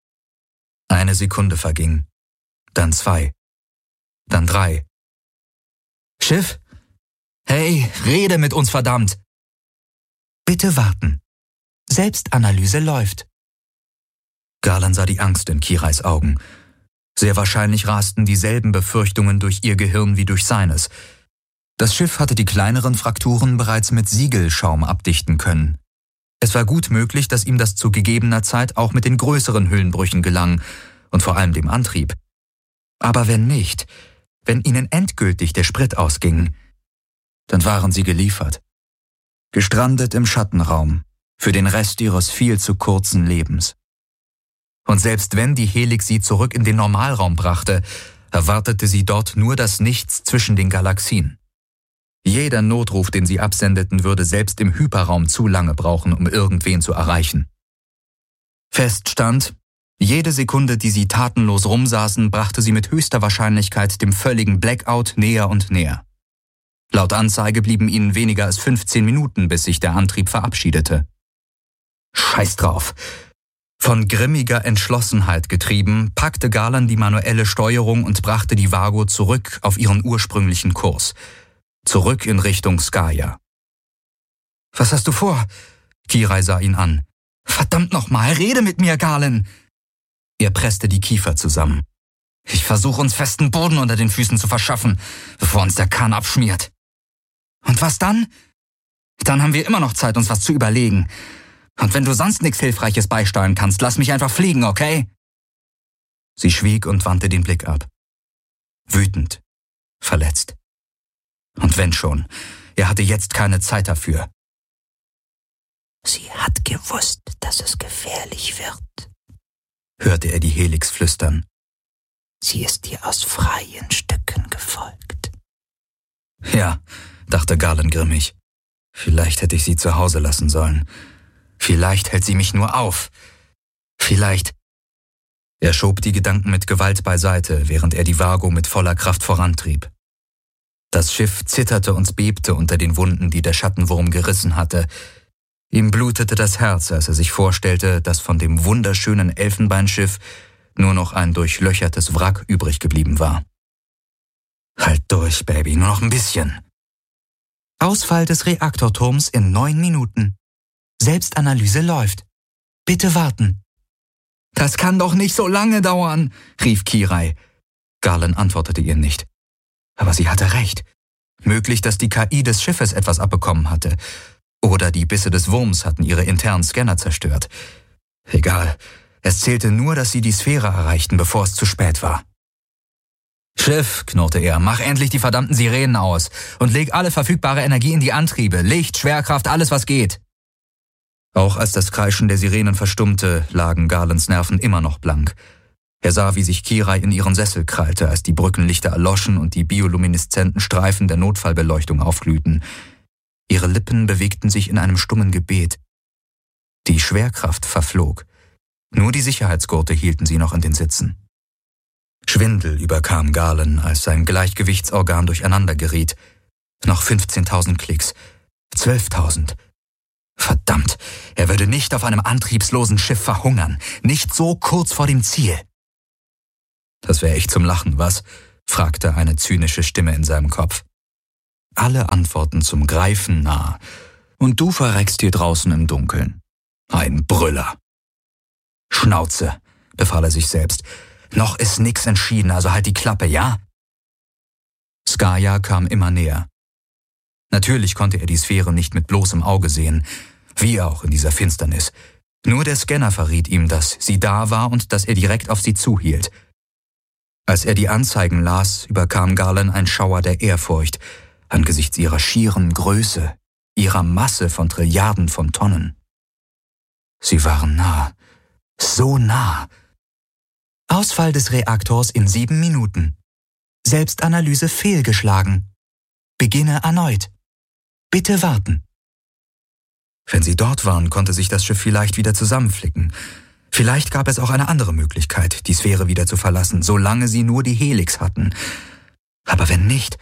1 Sekunde verging. Dann 2. Dann 3. »Schiff? Hey, rede mit uns, verdammt!« »Bitte warten. Selbstanalyse läuft.« Garland sah die Angst in Kirais Augen. Sehr wahrscheinlich rasten dieselben Befürchtungen durch ihr Gehirn wie durch seines. Das Schiff hatte die kleineren Frakturen bereits mit Siegelschaum abdichten können. Es war gut möglich, dass ihm das zu gegebener Zeit auch mit den größeren Hüllenbrüchen gelang und vor allem dem Antrieb. Aber wenn nicht, wenn ihnen endgültig der Sprit ausging, dann waren sie geliefert. Gestrandet im Schattenraum, für den Rest ihres viel zu kurzen Lebens. Und selbst wenn die Helix sie zurück in den Normalraum brachte, erwartete sie dort nur das Nichts zwischen den Galaxien. Jeder Notruf, den sie absendeten, würde selbst im Hyperraum zu lange brauchen, um irgendwen zu erreichen. Fest stand, jede Sekunde, die sie tatenlos rumsaßen, brachte sie mit höchster Wahrscheinlichkeit dem völligen Blackout näher und näher. Laut Anzeige blieben ihnen weniger als 15 Minuten, bis sich der Antrieb verabschiedete. Scheiß drauf! Von grimmiger Entschlossenheit getrieben, packte Garland die manuelle Steuerung und brachte die Vago zurück auf ihren ursprünglichen Kurs. Zurück in Richtung Skaya. »Was hast du vor?« Kirai sah ihn an. »Verdammt nochmal, rede mit mir, Garland!« Er presste die Kiefer zusammen. »Ich versuche uns festen Boden unter den Füßen zu verschaffen, bevor uns der Kahn abschmiert.« »Und was dann?« »Dann haben wir immer noch Zeit, uns was zu überlegen. Und wenn du sonst nichts Hilfreiches beisteuern kannst, lass mich einfach fliegen, okay?« Sie schwieg und wandte den Blick ab. Wütend, verletzt. Und wenn schon, er hatte jetzt keine Zeit dafür. »Sie hat gewusst, dass es gefährlich wird«, hörte er die Helix flüstern. »Sie ist dir aus freien Stücken gefolgt.« Ja, dachte Garland grimmig. Vielleicht hätte ich sie zu Hause lassen sollen. Vielleicht hält sie mich nur auf. Vielleicht... Er schob die Gedanken mit Gewalt beiseite, während er die Vago mit voller Kraft vorantrieb. Das Schiff zitterte und bebte unter den Wunden, die der Schattenwurm gerissen hatte. Ihm blutete das Herz, als er sich vorstellte, dass von dem wunderschönen Elfenbeinschiff nur noch ein durchlöchertes Wrack übrig geblieben war. »Halt durch, Baby, nur noch ein bisschen.« »Ausfall des Reaktorturms in 9 Minuten. Selbstanalyse läuft. Bitte warten.« »Das kann doch nicht so lange dauern«, rief Kirai. Garland antwortete ihr nicht. Aber sie hatte recht. Möglich, dass die KI des Schiffes etwas abbekommen hatte. Oder die Bisse des Wurms hatten ihre internen Scanner zerstört. Egal, es zählte nur, dass sie die Sphäre erreichten, bevor es zu spät war. »Schiff«, knurrte er, »mach endlich die verdammten Sirenen aus und leg alle verfügbare Energie in die Antriebe, Licht, Schwerkraft, alles was geht.« Auch als das Kreischen der Sirenen verstummte, lagen Garlands Nerven immer noch blank. Er sah, wie sich Kirai in ihren Sessel krallte, als die Brückenlichter erloschen und die biolumineszenten Streifen der Notfallbeleuchtung aufglühten. Ihre Lippen bewegten sich in einem stummen Gebet. Die Schwerkraft verflog. Nur die Sicherheitsgurte hielten sie noch in den Sitzen. Schwindel überkam Garland, als sein Gleichgewichtsorgan durcheinander geriet. Noch 15.000 Klicks. 12.000. Verdammt, er würde nicht auf einem antriebslosen Schiff verhungern. Nicht so kurz vor dem Ziel. Das wäre echt zum Lachen, was? fragte eine zynische Stimme in seinem Kopf. Alle Antworten zum Greifen nah, und du verreckst hier draußen im Dunkeln. Ein Brüller. Schnauze, befahl er sich selbst. Noch ist nix entschieden, also halt die Klappe, ja? Skaya kam immer näher. Natürlich konnte er die Sphäre nicht mit bloßem Auge sehen, wie auch in dieser Finsternis. Nur der Scanner verriet ihm, dass sie da war und dass er direkt auf sie zuhielt. Als er die Anzeigen las, überkam Garland ein Schauer der Ehrfurcht angesichts ihrer schieren Größe, ihrer Masse von Trilliarden von Tonnen. Sie waren nah, so nah. Ausfall des Reaktors in 7 Minuten. Selbstanalyse fehlgeschlagen. Beginne erneut. Bitte warten. Wenn sie dort waren, konnte sich das Schiff vielleicht wieder zusammenflicken. Vielleicht gab es auch eine andere Möglichkeit, die Sphäre wieder zu verlassen, solange sie nur die Helix hatten. Aber wenn nicht...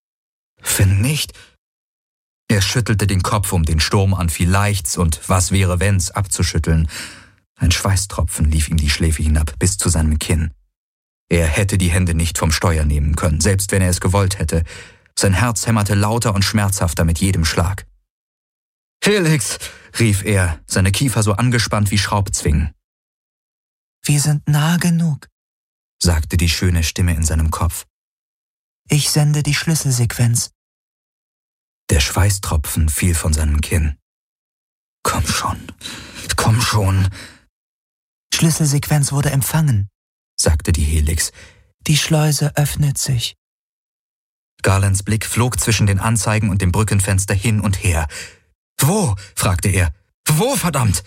Er schüttelte den Kopf, um den Sturm an Vielleichts und was wäre wenn's abzuschütteln. Ein Schweißtropfen lief ihm die Schläfe hinab bis zu seinem Kinn. Er hätte die Hände nicht vom Steuer nehmen können, selbst wenn er es gewollt hätte. Sein Herz hämmerte lauter und schmerzhafter mit jedem Schlag. »Helix«, rief er, seine Kiefer so angespannt wie Schraubzwingen. »Wir sind nah genug«, sagte die schöne Stimme in seinem Kopf. »Ich sende die Schlüsselsequenz.« Der Schweißtropfen fiel von seinem Kinn. »Komm schon.« »Schlüsselsequenz wurde empfangen«, sagte die Helix. »Die Schleuse öffnet sich.« Garlands Blick flog zwischen den Anzeigen und dem Brückenfenster hin und her. »Wo?« fragte er. »Wo, verdammt?«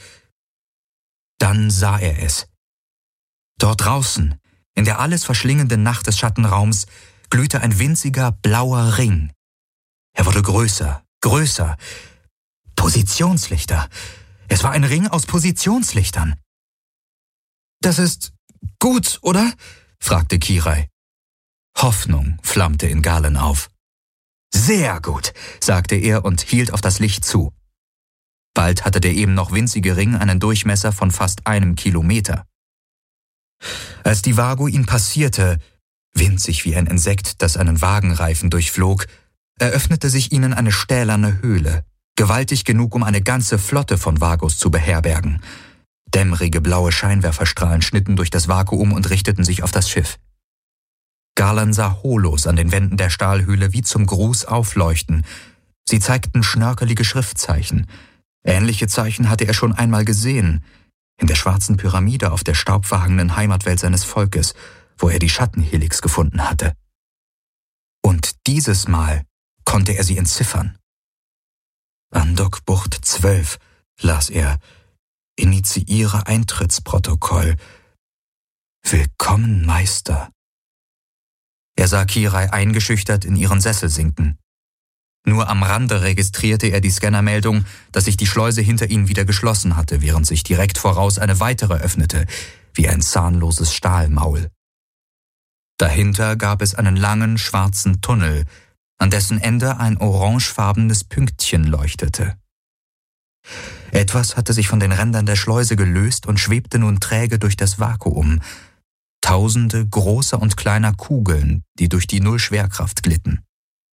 Dann sah er es. Dort draußen, in der alles verschlingenden Nacht des Schattenraums, glühte ein winziger blauer Ring. Er wurde größer. Positionslichter. Es war ein Ring aus Positionslichtern. »Das ist gut, oder?« fragte Kirai. Hoffnung flammte in Garland auf. »Sehr gut«, sagte er und hielt auf das Licht zu. Bald hatte der eben noch winzige Ring einen Durchmesser von fast 1 Kilometer. Als die Vago ihn passierte, winzig wie ein Insekt, das einen Wagenreifen durchflog, eröffnete sich ihnen eine stählerne Höhle, gewaltig genug, um eine ganze Flotte von Vagos zu beherbergen. Dämmerige blaue Scheinwerferstrahlen schnitten durch das Vakuum und richteten sich auf das Schiff. Garland sah Holos an den Wänden der Stahlhöhle wie zum Gruß aufleuchten. Sie zeigten schnörkelige Schriftzeichen. Ähnliche Zeichen hatte er schon einmal gesehen, in der schwarzen Pyramide auf der staubverhangenen Heimatwelt seines Volkes, wo er die Schattenhelix gefunden hatte. Und dieses Mal konnte er sie entziffern. Andok-Bucht 12, las er. Initiiere Eintrittsprotokoll. Willkommen, Meister. Er sah Kirai eingeschüchtert in ihren Sessel sinken. Nur am Rande registrierte er die Scannermeldung, dass sich die Schleuse hinter ihnen wieder geschlossen hatte, während sich direkt voraus eine weitere öffnete, wie ein zahnloses Stahlmaul. Dahinter gab es einen langen, schwarzen Tunnel, an dessen Ende ein orangefarbenes Pünktchen leuchtete. Etwas hatte sich von den Rändern der Schleuse gelöst und schwebte nun träge durch das Vakuum. Tausende großer und kleiner Kugeln, die durch die Nullschwerkraft glitten.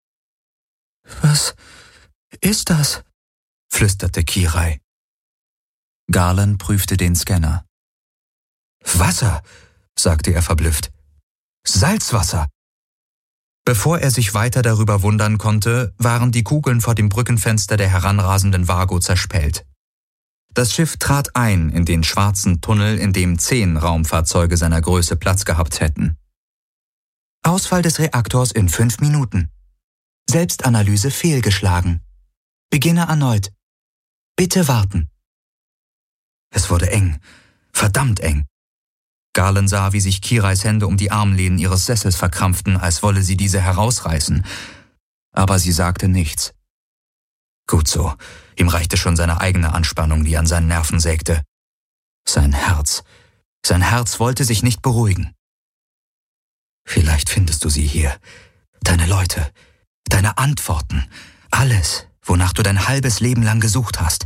»Was ist das?« flüsterte Kirai. Garland prüfte den Scanner. »Wasser«, sagte er verblüfft. »Salzwasser!« Bevor er sich weiter darüber wundern konnte, waren die Kugeln vor dem Brückenfenster der heranrasenden Vago zerspellt. Das Schiff trat ein in den schwarzen Tunnel, in dem 10 Raumfahrzeuge seiner Größe Platz gehabt hätten. Ausfall des Reaktors in 5 Minuten. Selbstanalyse fehlgeschlagen. Beginne erneut. Bitte warten. Es wurde eng, verdammt eng. Garland sah, wie sich Kirais Hände um die Armlehnen ihres Sessels verkrampften, als wolle sie diese herausreißen. Aber sie sagte nichts. Gut so, ihm reichte schon seine eigene Anspannung, die an seinen Nerven sägte. Sein Herz wollte sich nicht beruhigen. Vielleicht findest du sie hier, deine Leute, deine Antworten, alles, wonach du dein halbes Leben lang gesucht hast.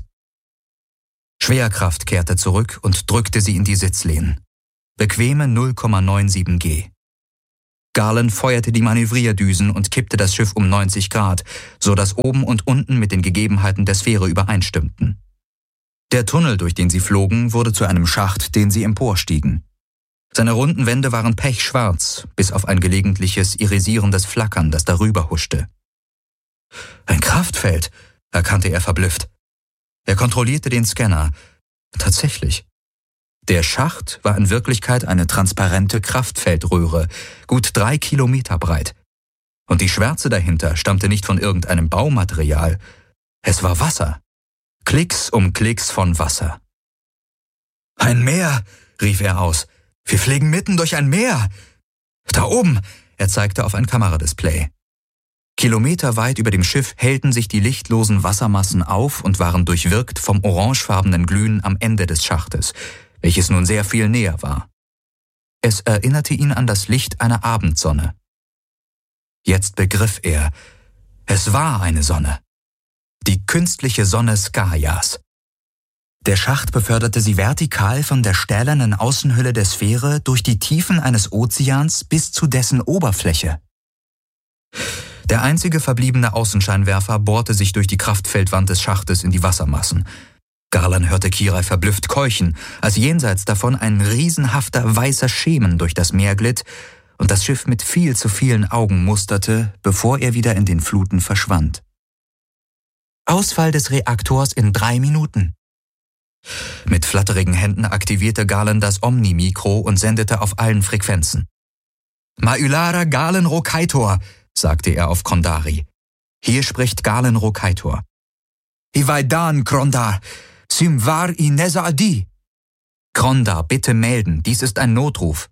Schwerkraft kehrte zurück und drückte sie in die Sitzlehnen. Bequeme 0,97 G. Garland feuerte die Manövrierdüsen und kippte das Schiff um 90 Grad, so dass oben und unten mit den Gegebenheiten der Sphäre übereinstimmten. Der Tunnel, durch den sie flogen, wurde zu einem Schacht, den sie emporstiegen. Seine runden Wände waren pechschwarz, bis auf ein gelegentliches irisierendes Flackern, das darüber huschte. Ein Kraftfeld, erkannte er verblüfft. Er kontrollierte den Scanner. Tatsächlich. Der Schacht war in Wirklichkeit eine transparente Kraftfeldröhre, gut 3 Kilometer breit. Und die Schwärze dahinter stammte nicht von irgendeinem Baumaterial. Es war Wasser. Klicks um Klicks von Wasser. »Ein Meer«, rief er aus. »Wir fliegen mitten durch ein Meer!« »Da oben«, er zeigte auf ein Kameradisplay. Kilometerweit über dem Schiff hellten sich die lichtlosen Wassermassen auf und waren durchwirkt vom orangefarbenen Glühen am Ende des Schachtes, welches nun sehr viel näher war. Es erinnerte ihn an das Licht einer Abendsonne. Jetzt begriff er, es war eine Sonne. Die künstliche Sonne Skaias. Der Schacht beförderte sie vertikal von der stählernen Außenhülle der Sphäre durch die Tiefen eines Ozeans bis zu dessen Oberfläche. Der einzige verbliebene Außenscheinwerfer bohrte sich durch die Kraftfeldwand des Schachtes in die Wassermassen. Garland hörte Kirai verblüfft keuchen, als jenseits davon ein riesenhafter weißer Schemen durch das Meer glitt und das Schiff mit viel zu vielen Augen musterte, bevor er wieder in den Fluten verschwand. Ausfall des Reaktors in 3 Minuten. Mit flatterigen Händen aktivierte Garland das Omni-Mikro und sendete auf allen Frequenzen. »Ma'ulara Galen Rokaitor«, sagte er auf Krondari. »Hier spricht Galen Rokaitor.« »Ivaidan, Krondar, Simvar Ineza Adi.« »Krondar, bitte melden, dies ist ein Notruf.«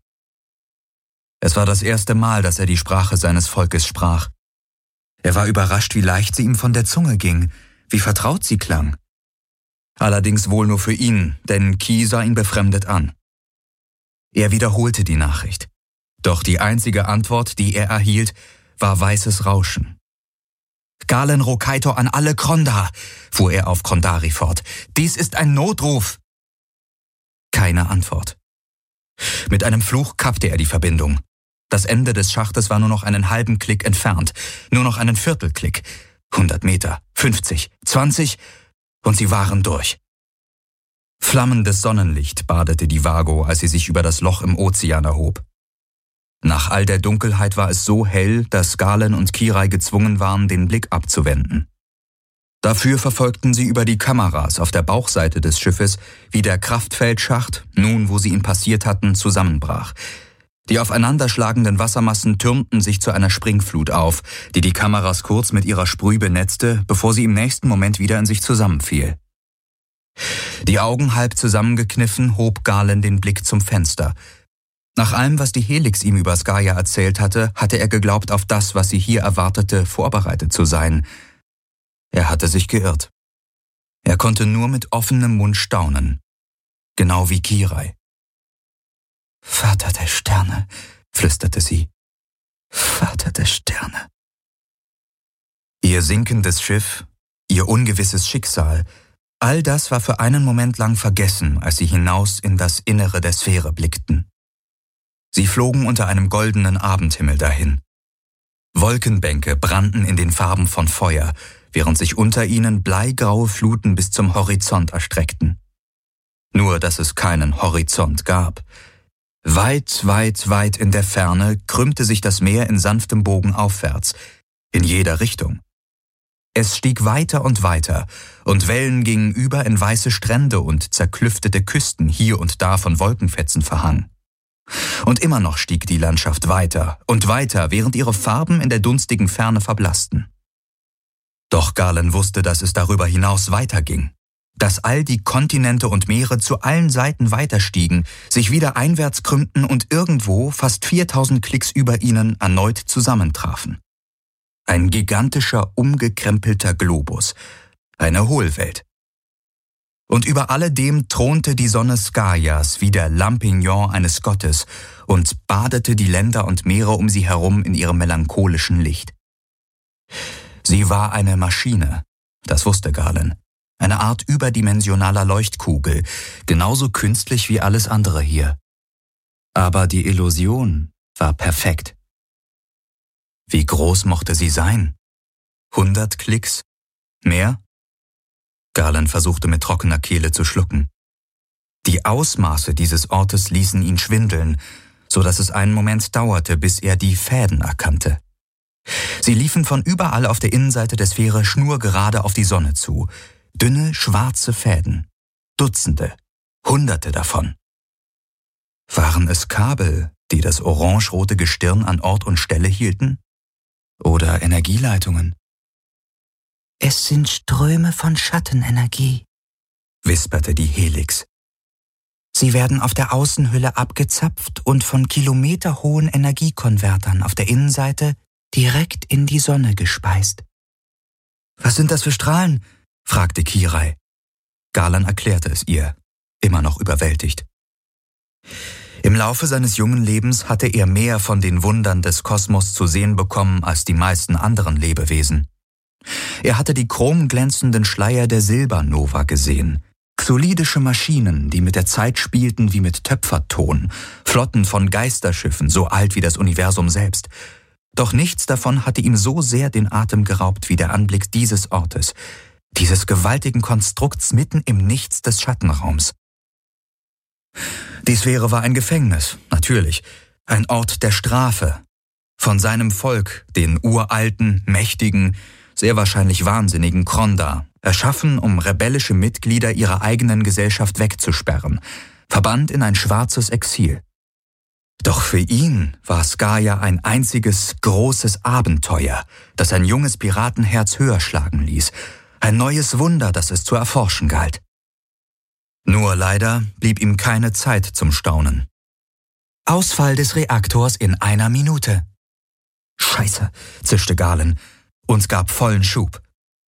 Es war das erste Mal, dass er die Sprache seines Volkes sprach. Er war überrascht, wie leicht sie ihm von der Zunge ging, wie vertraut sie klang. Allerdings wohl nur für ihn, denn Ki sah ihn befremdet an. Er wiederholte die Nachricht. Doch die einzige Antwort, die er erhielt, war weißes Rauschen. »Galen Rokaitor an alle Krondar«, fuhr er auf Krondari fort. »Dies ist ein Notruf!« Keine Antwort. Mit einem Fluch kappte er die Verbindung. Das Ende des Schachtes war nur noch einen halben Klick entfernt, nur noch einen Viertelklick. 100 Meter, 50, 20 und sie waren durch. Flammendes Sonnenlicht badete die Vago, als sie sich über das Loch im Ozean erhob. Nach all der Dunkelheit war es so hell, dass Galen und Kirai gezwungen waren, den Blick abzuwenden. Dafür verfolgten sie über die Kameras auf der Bauchseite des Schiffes, wie der Kraftfeldschacht, nun wo sie ihn passiert hatten, zusammenbrach. Die aufeinanderschlagenden Wassermassen türmten sich zu einer Springflut auf, die die Kameras kurz mit ihrer Sprüh benetzte, bevor sie im nächsten Moment wieder in sich zusammenfiel. Die Augen halb zusammengekniffen, hob Galen den Blick zum Fenster. Nach allem, was die Helix ihm über Skaia erzählt hatte, hatte er geglaubt, auf das, was sie hier erwartete, vorbereitet zu sein. Er hatte sich geirrt. Er konnte nur mit offenem Mund staunen. Genau wie Kirai. »Vater der Sterne«, flüsterte sie. »Vater der Sterne.« Ihr sinkendes Schiff, ihr ungewisses Schicksal, all das war für einen Moment lang vergessen, als sie hinaus in das Innere der Sphäre blickten. Sie flogen unter einem goldenen Abendhimmel dahin. Wolkenbänke brannten in den Farben von Feuer, während sich unter ihnen bleigraue Fluten bis zum Horizont erstreckten. Nur, dass es keinen Horizont gab. Weit, weit, weit in der Ferne krümmte sich das Meer in sanftem Bogen aufwärts, in jeder Richtung. Es stieg weiter und Wellen gingen über in weiße Strände und zerklüftete Küsten hier und da von Wolkenfetzen verhangen. Und immer noch stieg die Landschaft weiter und weiter, während ihre Farben in der dunstigen Ferne verblassten. Doch Galen wusste, dass es darüber hinaus weiterging, dass all die Kontinente und Meere zu allen Seiten weiterstiegen, sich wieder einwärts krümmten und irgendwo, fast 4000 Klicks über ihnen, erneut zusammentrafen. Ein gigantischer, umgekrempelter Globus, eine Hohlwelt. Und über alledem thronte die Sonne Skaias wie der Lampignon eines Gottes und badete die Länder und Meere um sie herum in ihrem melancholischen Licht. Sie war eine Maschine, das wusste Galen, eine Art überdimensionaler Leuchtkugel, genauso künstlich wie alles andere hier. Aber die Illusion war perfekt. Wie groß mochte sie sein? 100 Klicks? Mehr? Garland versuchte mit trockener Kehle zu schlucken. Die Ausmaße dieses Ortes ließen ihn schwindeln, so dass es einen Moment dauerte, bis er die Fäden erkannte. Sie liefen von überall auf der Innenseite der Sphäre schnurgerade auf die Sonne zu. Dünne, schwarze Fäden. Dutzende, Hunderte davon. Waren es Kabel, die das orangerote Gestirn an Ort und Stelle hielten? Oder Energieleitungen? Es sind Ströme von Schattenenergie, wisperte die Helix. Sie werden auf der Außenhülle abgezapft und von kilometerhohen Energiekonvertern auf der Innenseite direkt in die Sonne gespeist. Was sind das für Strahlen? Fragte Kirai. Garland erklärte es ihr, immer noch überwältigt. Im Laufe seines jungen Lebens hatte er mehr von den Wundern des Kosmos zu sehen bekommen als die meisten anderen Lebewesen. Er hatte die chromglänzenden Schleier der Silbernova gesehen, xolidische Maschinen, die mit der Zeit spielten wie mit Töpferton, Flotten von Geisterschiffen, so alt wie das Universum selbst. Doch nichts davon hatte ihm so sehr den Atem geraubt wie der Anblick dieses Ortes, dieses gewaltigen Konstrukts mitten im Nichts des Schattenraums. Die Sphäre war ein Gefängnis, natürlich, ein Ort der Strafe. Von seinem Volk, den uralten, mächtigen, sehr wahrscheinlich wahnsinnigen Kronda, erschaffen, um rebellische Mitglieder ihrer eigenen Gesellschaft wegzusperren, verbannt in ein schwarzes Exil. Doch für ihn war Skaya ein einziges, großes Abenteuer, das sein junges Piratenherz höher schlagen ließ, ein neues Wunder, das es zu erforschen galt. Nur leider blieb ihm keine Zeit zum Staunen. Ausfall des Reaktors in 1 Minute. Scheiße, zischte Garland und gab vollen Schub.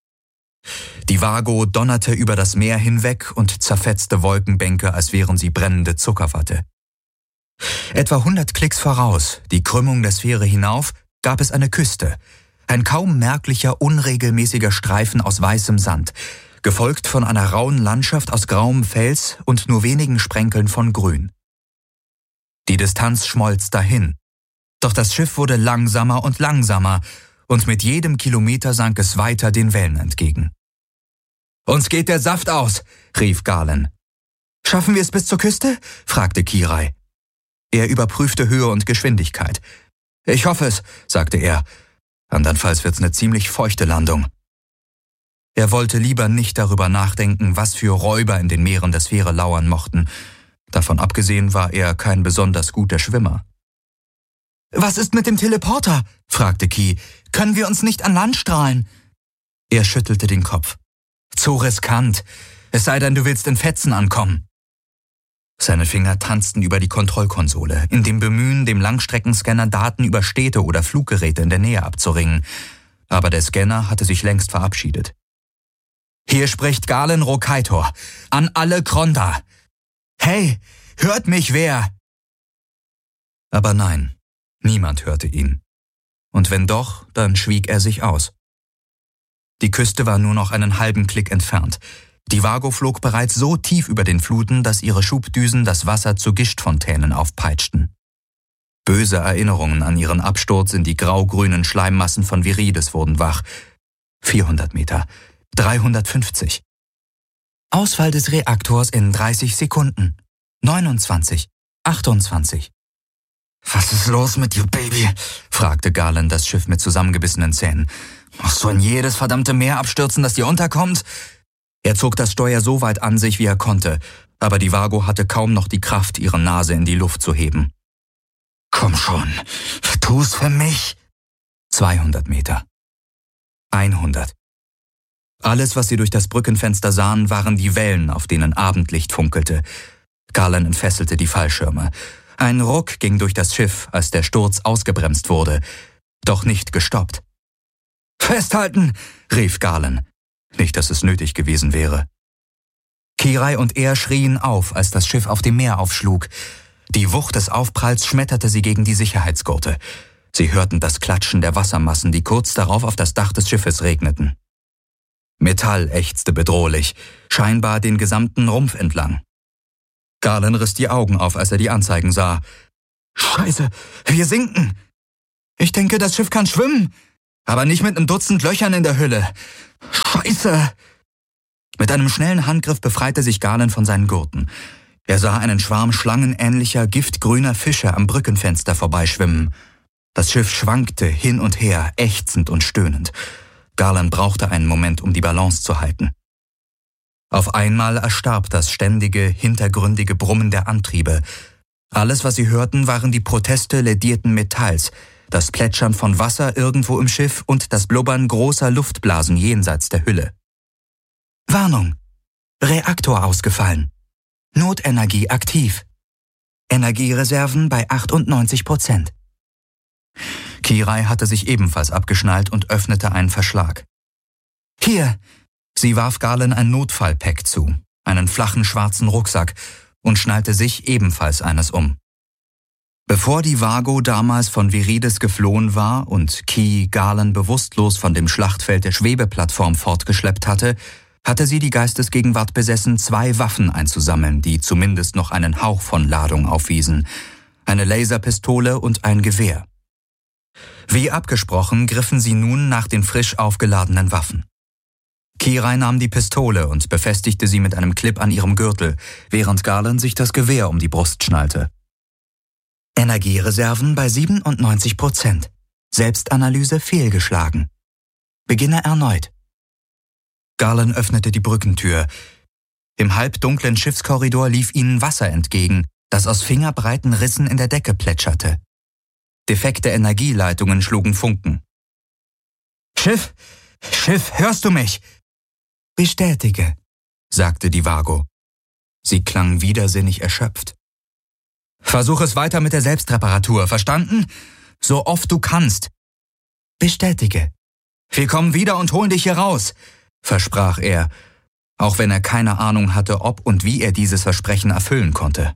Die Vago donnerte über das Meer hinweg und zerfetzte Wolkenbänke, als wären sie brennende Zuckerwatte. Etwa 100 Klicks voraus, die Krümmung der Sphäre hinauf, gab es eine Küste, ein kaum merklicher, unregelmäßiger Streifen aus weißem Sand, gefolgt von einer rauen Landschaft aus grauem Fels und nur wenigen Sprenkeln von Grün. Die Distanz schmolz dahin, doch das Schiff wurde langsamer und mit jedem Kilometer sank es weiter den Wellen entgegen. »Uns geht der Saft aus«, rief Garland. »Schaffen wir es bis zur Küste?« fragte Kirai. Er überprüfte Höhe und Geschwindigkeit. »Ich hoffe es«, sagte er. »Andernfalls wird's eine ziemlich feuchte Landung.« Er wollte lieber nicht darüber nachdenken, was für Räuber in den Meeren der Sphäre lauern mochten. Davon abgesehen war er kein besonders guter Schwimmer. »Was ist mit dem Teleporter?« fragte Ki. »Können wir uns nicht an Land strahlen?« Er schüttelte den Kopf. »Zu riskant. Es sei denn, du willst in Fetzen ankommen.« Seine Finger tanzten über die Kontrollkonsole, in dem Bemühen, dem Langstreckenscanner Daten über Städte oder Fluggeräte in der Nähe abzuringen. Aber der Scanner hatte sich längst verabschiedet. »Hier spricht Galen Rokaitor. An alle Kronda. Hey, hört mich wer?« Aber nein, niemand hörte ihn. Und wenn doch, dann schwieg er sich aus. Die Küste war nur noch einen halben Klick entfernt. Die Vago flog bereits so tief über den Fluten, dass ihre Schubdüsen das Wasser zu Gischtfontänen aufpeitschten. Böse Erinnerungen an ihren Absturz in die grau-grünen Schleimmassen von Virides wurden wach. 400 Meter, 350. Ausfall des Reaktors in 30 Sekunden. 29, 28. »Was ist los mit dir, Baby?« fragte Garland das Schiff mit zusammengebissenen Zähnen. »Musst du in jedes verdammte Meer abstürzen, das dir unterkommt?« Er zog das Steuer so weit an sich, wie er konnte, aber die Vago hatte kaum noch die Kraft, ihre Nase in die Luft zu heben. »Komm schon, tu's für mich!« 200 Meter. 100. Alles, was sie durch das Brückenfenster sahen, waren die Wellen, auf denen Abendlicht funkelte. Garland entfesselte die Fallschirme. Ein Ruck ging durch das Schiff, als der Sturz ausgebremst wurde, doch nicht gestoppt. »Festhalten!« rief Garland. Nicht, dass es nötig gewesen wäre. Kirai und er schrien auf, als das Schiff auf dem Meer aufschlug. Die Wucht des Aufpralls schmetterte sie gegen die Sicherheitsgurte. Sie hörten das Klatschen der Wassermassen, die kurz darauf auf das Dach des Schiffes regneten. Metall ächzte bedrohlich, scheinbar den gesamten Rumpf entlang. Garland riss die Augen auf, als er die Anzeigen sah. »Scheiße, wir sinken!« Ich denke, das Schiff kann schwimmen, aber nicht mit einem Dutzend Löchern in der Hülle. Scheiße! Mit einem schnellen Handgriff befreite sich Galen von seinen Gurten. Er sah einen Schwarm schlangenähnlicher, giftgrüner Fische am Brückenfenster vorbeischwimmen. Das Schiff schwankte hin und her, ächzend und stöhnend. Galen brauchte einen Moment, um die Balance zu halten. Auf einmal erstarb das ständige, hintergründige Brummen der Antriebe. Alles, was sie hörten, waren die Proteste ledierten Metalls, das Plätschern von Wasser irgendwo im Schiff und das Blubbern großer Luftblasen jenseits der Hülle. Warnung! Reaktor ausgefallen. Notenergie aktiv. Energiereserven bei 98%. Kirai hatte sich ebenfalls abgeschnallt und öffnete einen Verschlag. Hier! Sie warf Galen ein Notfallpack zu, einen flachen schwarzen Rucksack, und schnallte sich ebenfalls eines um. Bevor die Vago damals von Viridis geflohen war und Ki Galen bewusstlos von dem Schlachtfeld der Schwebeplattform fortgeschleppt hatte, hatte sie die Geistesgegenwart besessen, 2 Waffen einzusammeln, die zumindest noch einen Hauch von Ladung aufwiesen, eine Laserpistole und ein Gewehr. Wie abgesprochen griffen sie nun nach den frisch aufgeladenen Waffen. Kirai nahm die Pistole und befestigte sie mit einem Clip an ihrem Gürtel, während Galen sich das Gewehr um die Brust schnallte. Energiereserven bei 97%. Selbstanalyse fehlgeschlagen. Beginne erneut. Galen öffnete die Brückentür. Im halbdunklen Schiffskorridor lief ihnen Wasser entgegen, das aus fingerbreiten Rissen in der Decke plätscherte. Defekte Energieleitungen schlugen Funken. »Schiff! Schiff, hörst du mich?« »Bestätige«, sagte die Vago. Sie klang widersinnig erschöpft. »Versuch es weiter mit der Selbstreparatur, verstanden? So oft du kannst.« »Bestätige.« »Wir kommen wieder und holen dich hier raus«, versprach er, auch wenn er keine Ahnung hatte, ob und wie er dieses Versprechen erfüllen konnte.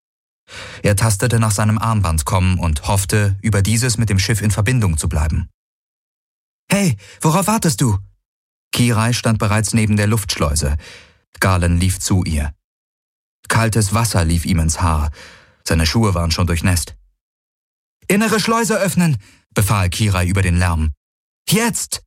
Er tastete nach seinem Armband und hoffte, über dieses mit dem Schiff in Verbindung zu bleiben. »Hey, worauf wartest du?« Kirai stand bereits neben der Luftschleuse. Galen lief zu ihr. Kaltes Wasser lief ihm ins Haar. Seine Schuhe waren schon durchnässt. »Innere Schleuse öffnen«, befahl Kirai über den Lärm. »Jetzt!«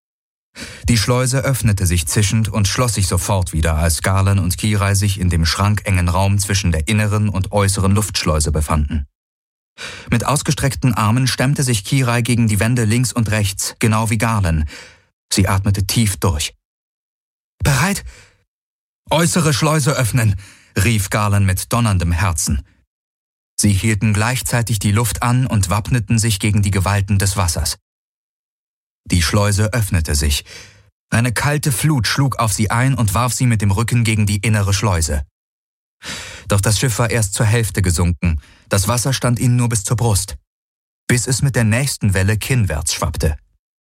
Die Schleuse öffnete sich zischend und schloss sich sofort wieder, als Galen und Kirai sich in dem schrankengen Raum zwischen der inneren und äußeren Luftschleuse befanden. Mit ausgestreckten Armen stemmte sich Kirai gegen die Wände links und rechts, genau wie Galen. Sie atmete tief durch. »Bereit?« »Äußere Schleuse öffnen«, rief Galen mit donnerndem Herzen. Sie hielten gleichzeitig die Luft an und wappneten sich gegen die Gewalten des Wassers. Die Schleuse öffnete sich. Eine kalte Flut schlug auf sie ein und warf sie mit dem Rücken gegen die innere Schleuse. Doch das Schiff war erst zur Hälfte gesunken. Das Wasser stand ihnen nur bis zur Brust, bis es mit der nächsten Welle kinnwärts schwappte.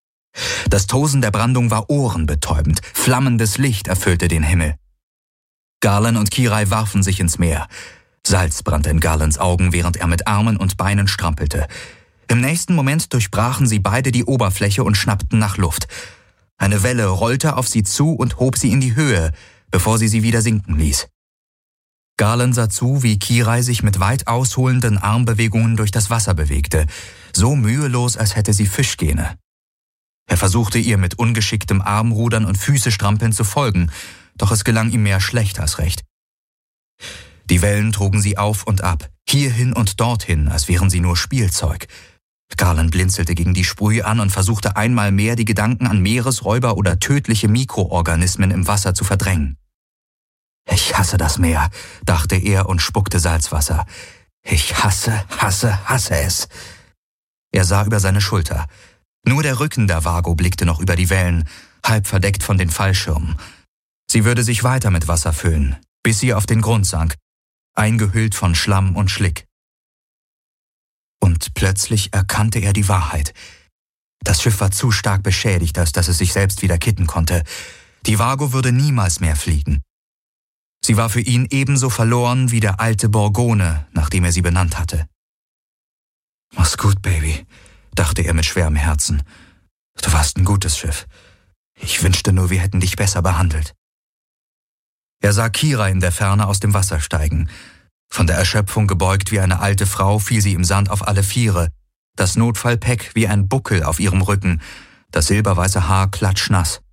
Das Tosen der Brandung war ohrenbetäubend. Flammendes Licht erfüllte den Himmel. Galen und Kirai warfen sich ins Meer. Salz brannte in Galens Augen, während er mit Armen und Beinen strampelte. Im nächsten Moment durchbrachen sie beide die Oberfläche und schnappten nach Luft. Eine Welle rollte auf sie zu und hob sie in die Höhe, bevor sie wieder sinken ließ. Galen sah zu, wie Kirai sich mit weit ausholenden Armbewegungen durch das Wasser bewegte, so mühelos, als hätte sie Fischgene. Er versuchte ihr mit ungeschicktem Armrudern und Füßestrampeln zu folgen, doch es gelang ihm mehr schlecht als recht. Die Wellen trugen sie auf und ab, hierhin und dorthin, als wären sie nur Spielzeug. Galen blinzelte gegen die Sprühe an und versuchte einmal mehr, die Gedanken an Meeresräuber oder tödliche Mikroorganismen im Wasser zu verdrängen. »Ich hasse das Meer«, dachte er und spuckte Salzwasser. »Ich hasse es.« Er sah über seine Schulter. Nur der Rücken der Vago blickte noch über die Wellen, halb verdeckt von den Fallschirmen. Sie würde sich weiter mit Wasser füllen, bis sie auf den Grund sank, eingehüllt von Schlamm und Schlick. Und plötzlich erkannte er die Wahrheit. Das Schiff war zu stark beschädigt, als dass es sich selbst wieder kitten konnte. Die Vago würde niemals mehr fliegen. Sie war für ihn ebenso verloren wie der alte Borgone, nachdem er sie benannt hatte. »Mach's gut, Baby«, dachte er mit schwerem Herzen. »Du warst ein gutes Schiff. Ich wünschte nur, wir hätten dich besser behandelt.« Er sah Kirai in der Ferne aus dem Wasser steigen. Von der Erschöpfung gebeugt wie eine alte Frau fiel sie im Sand auf alle Viere, das Notfallpack wie ein Buckel auf ihrem Rücken, das silberweiße Haar klatschnass.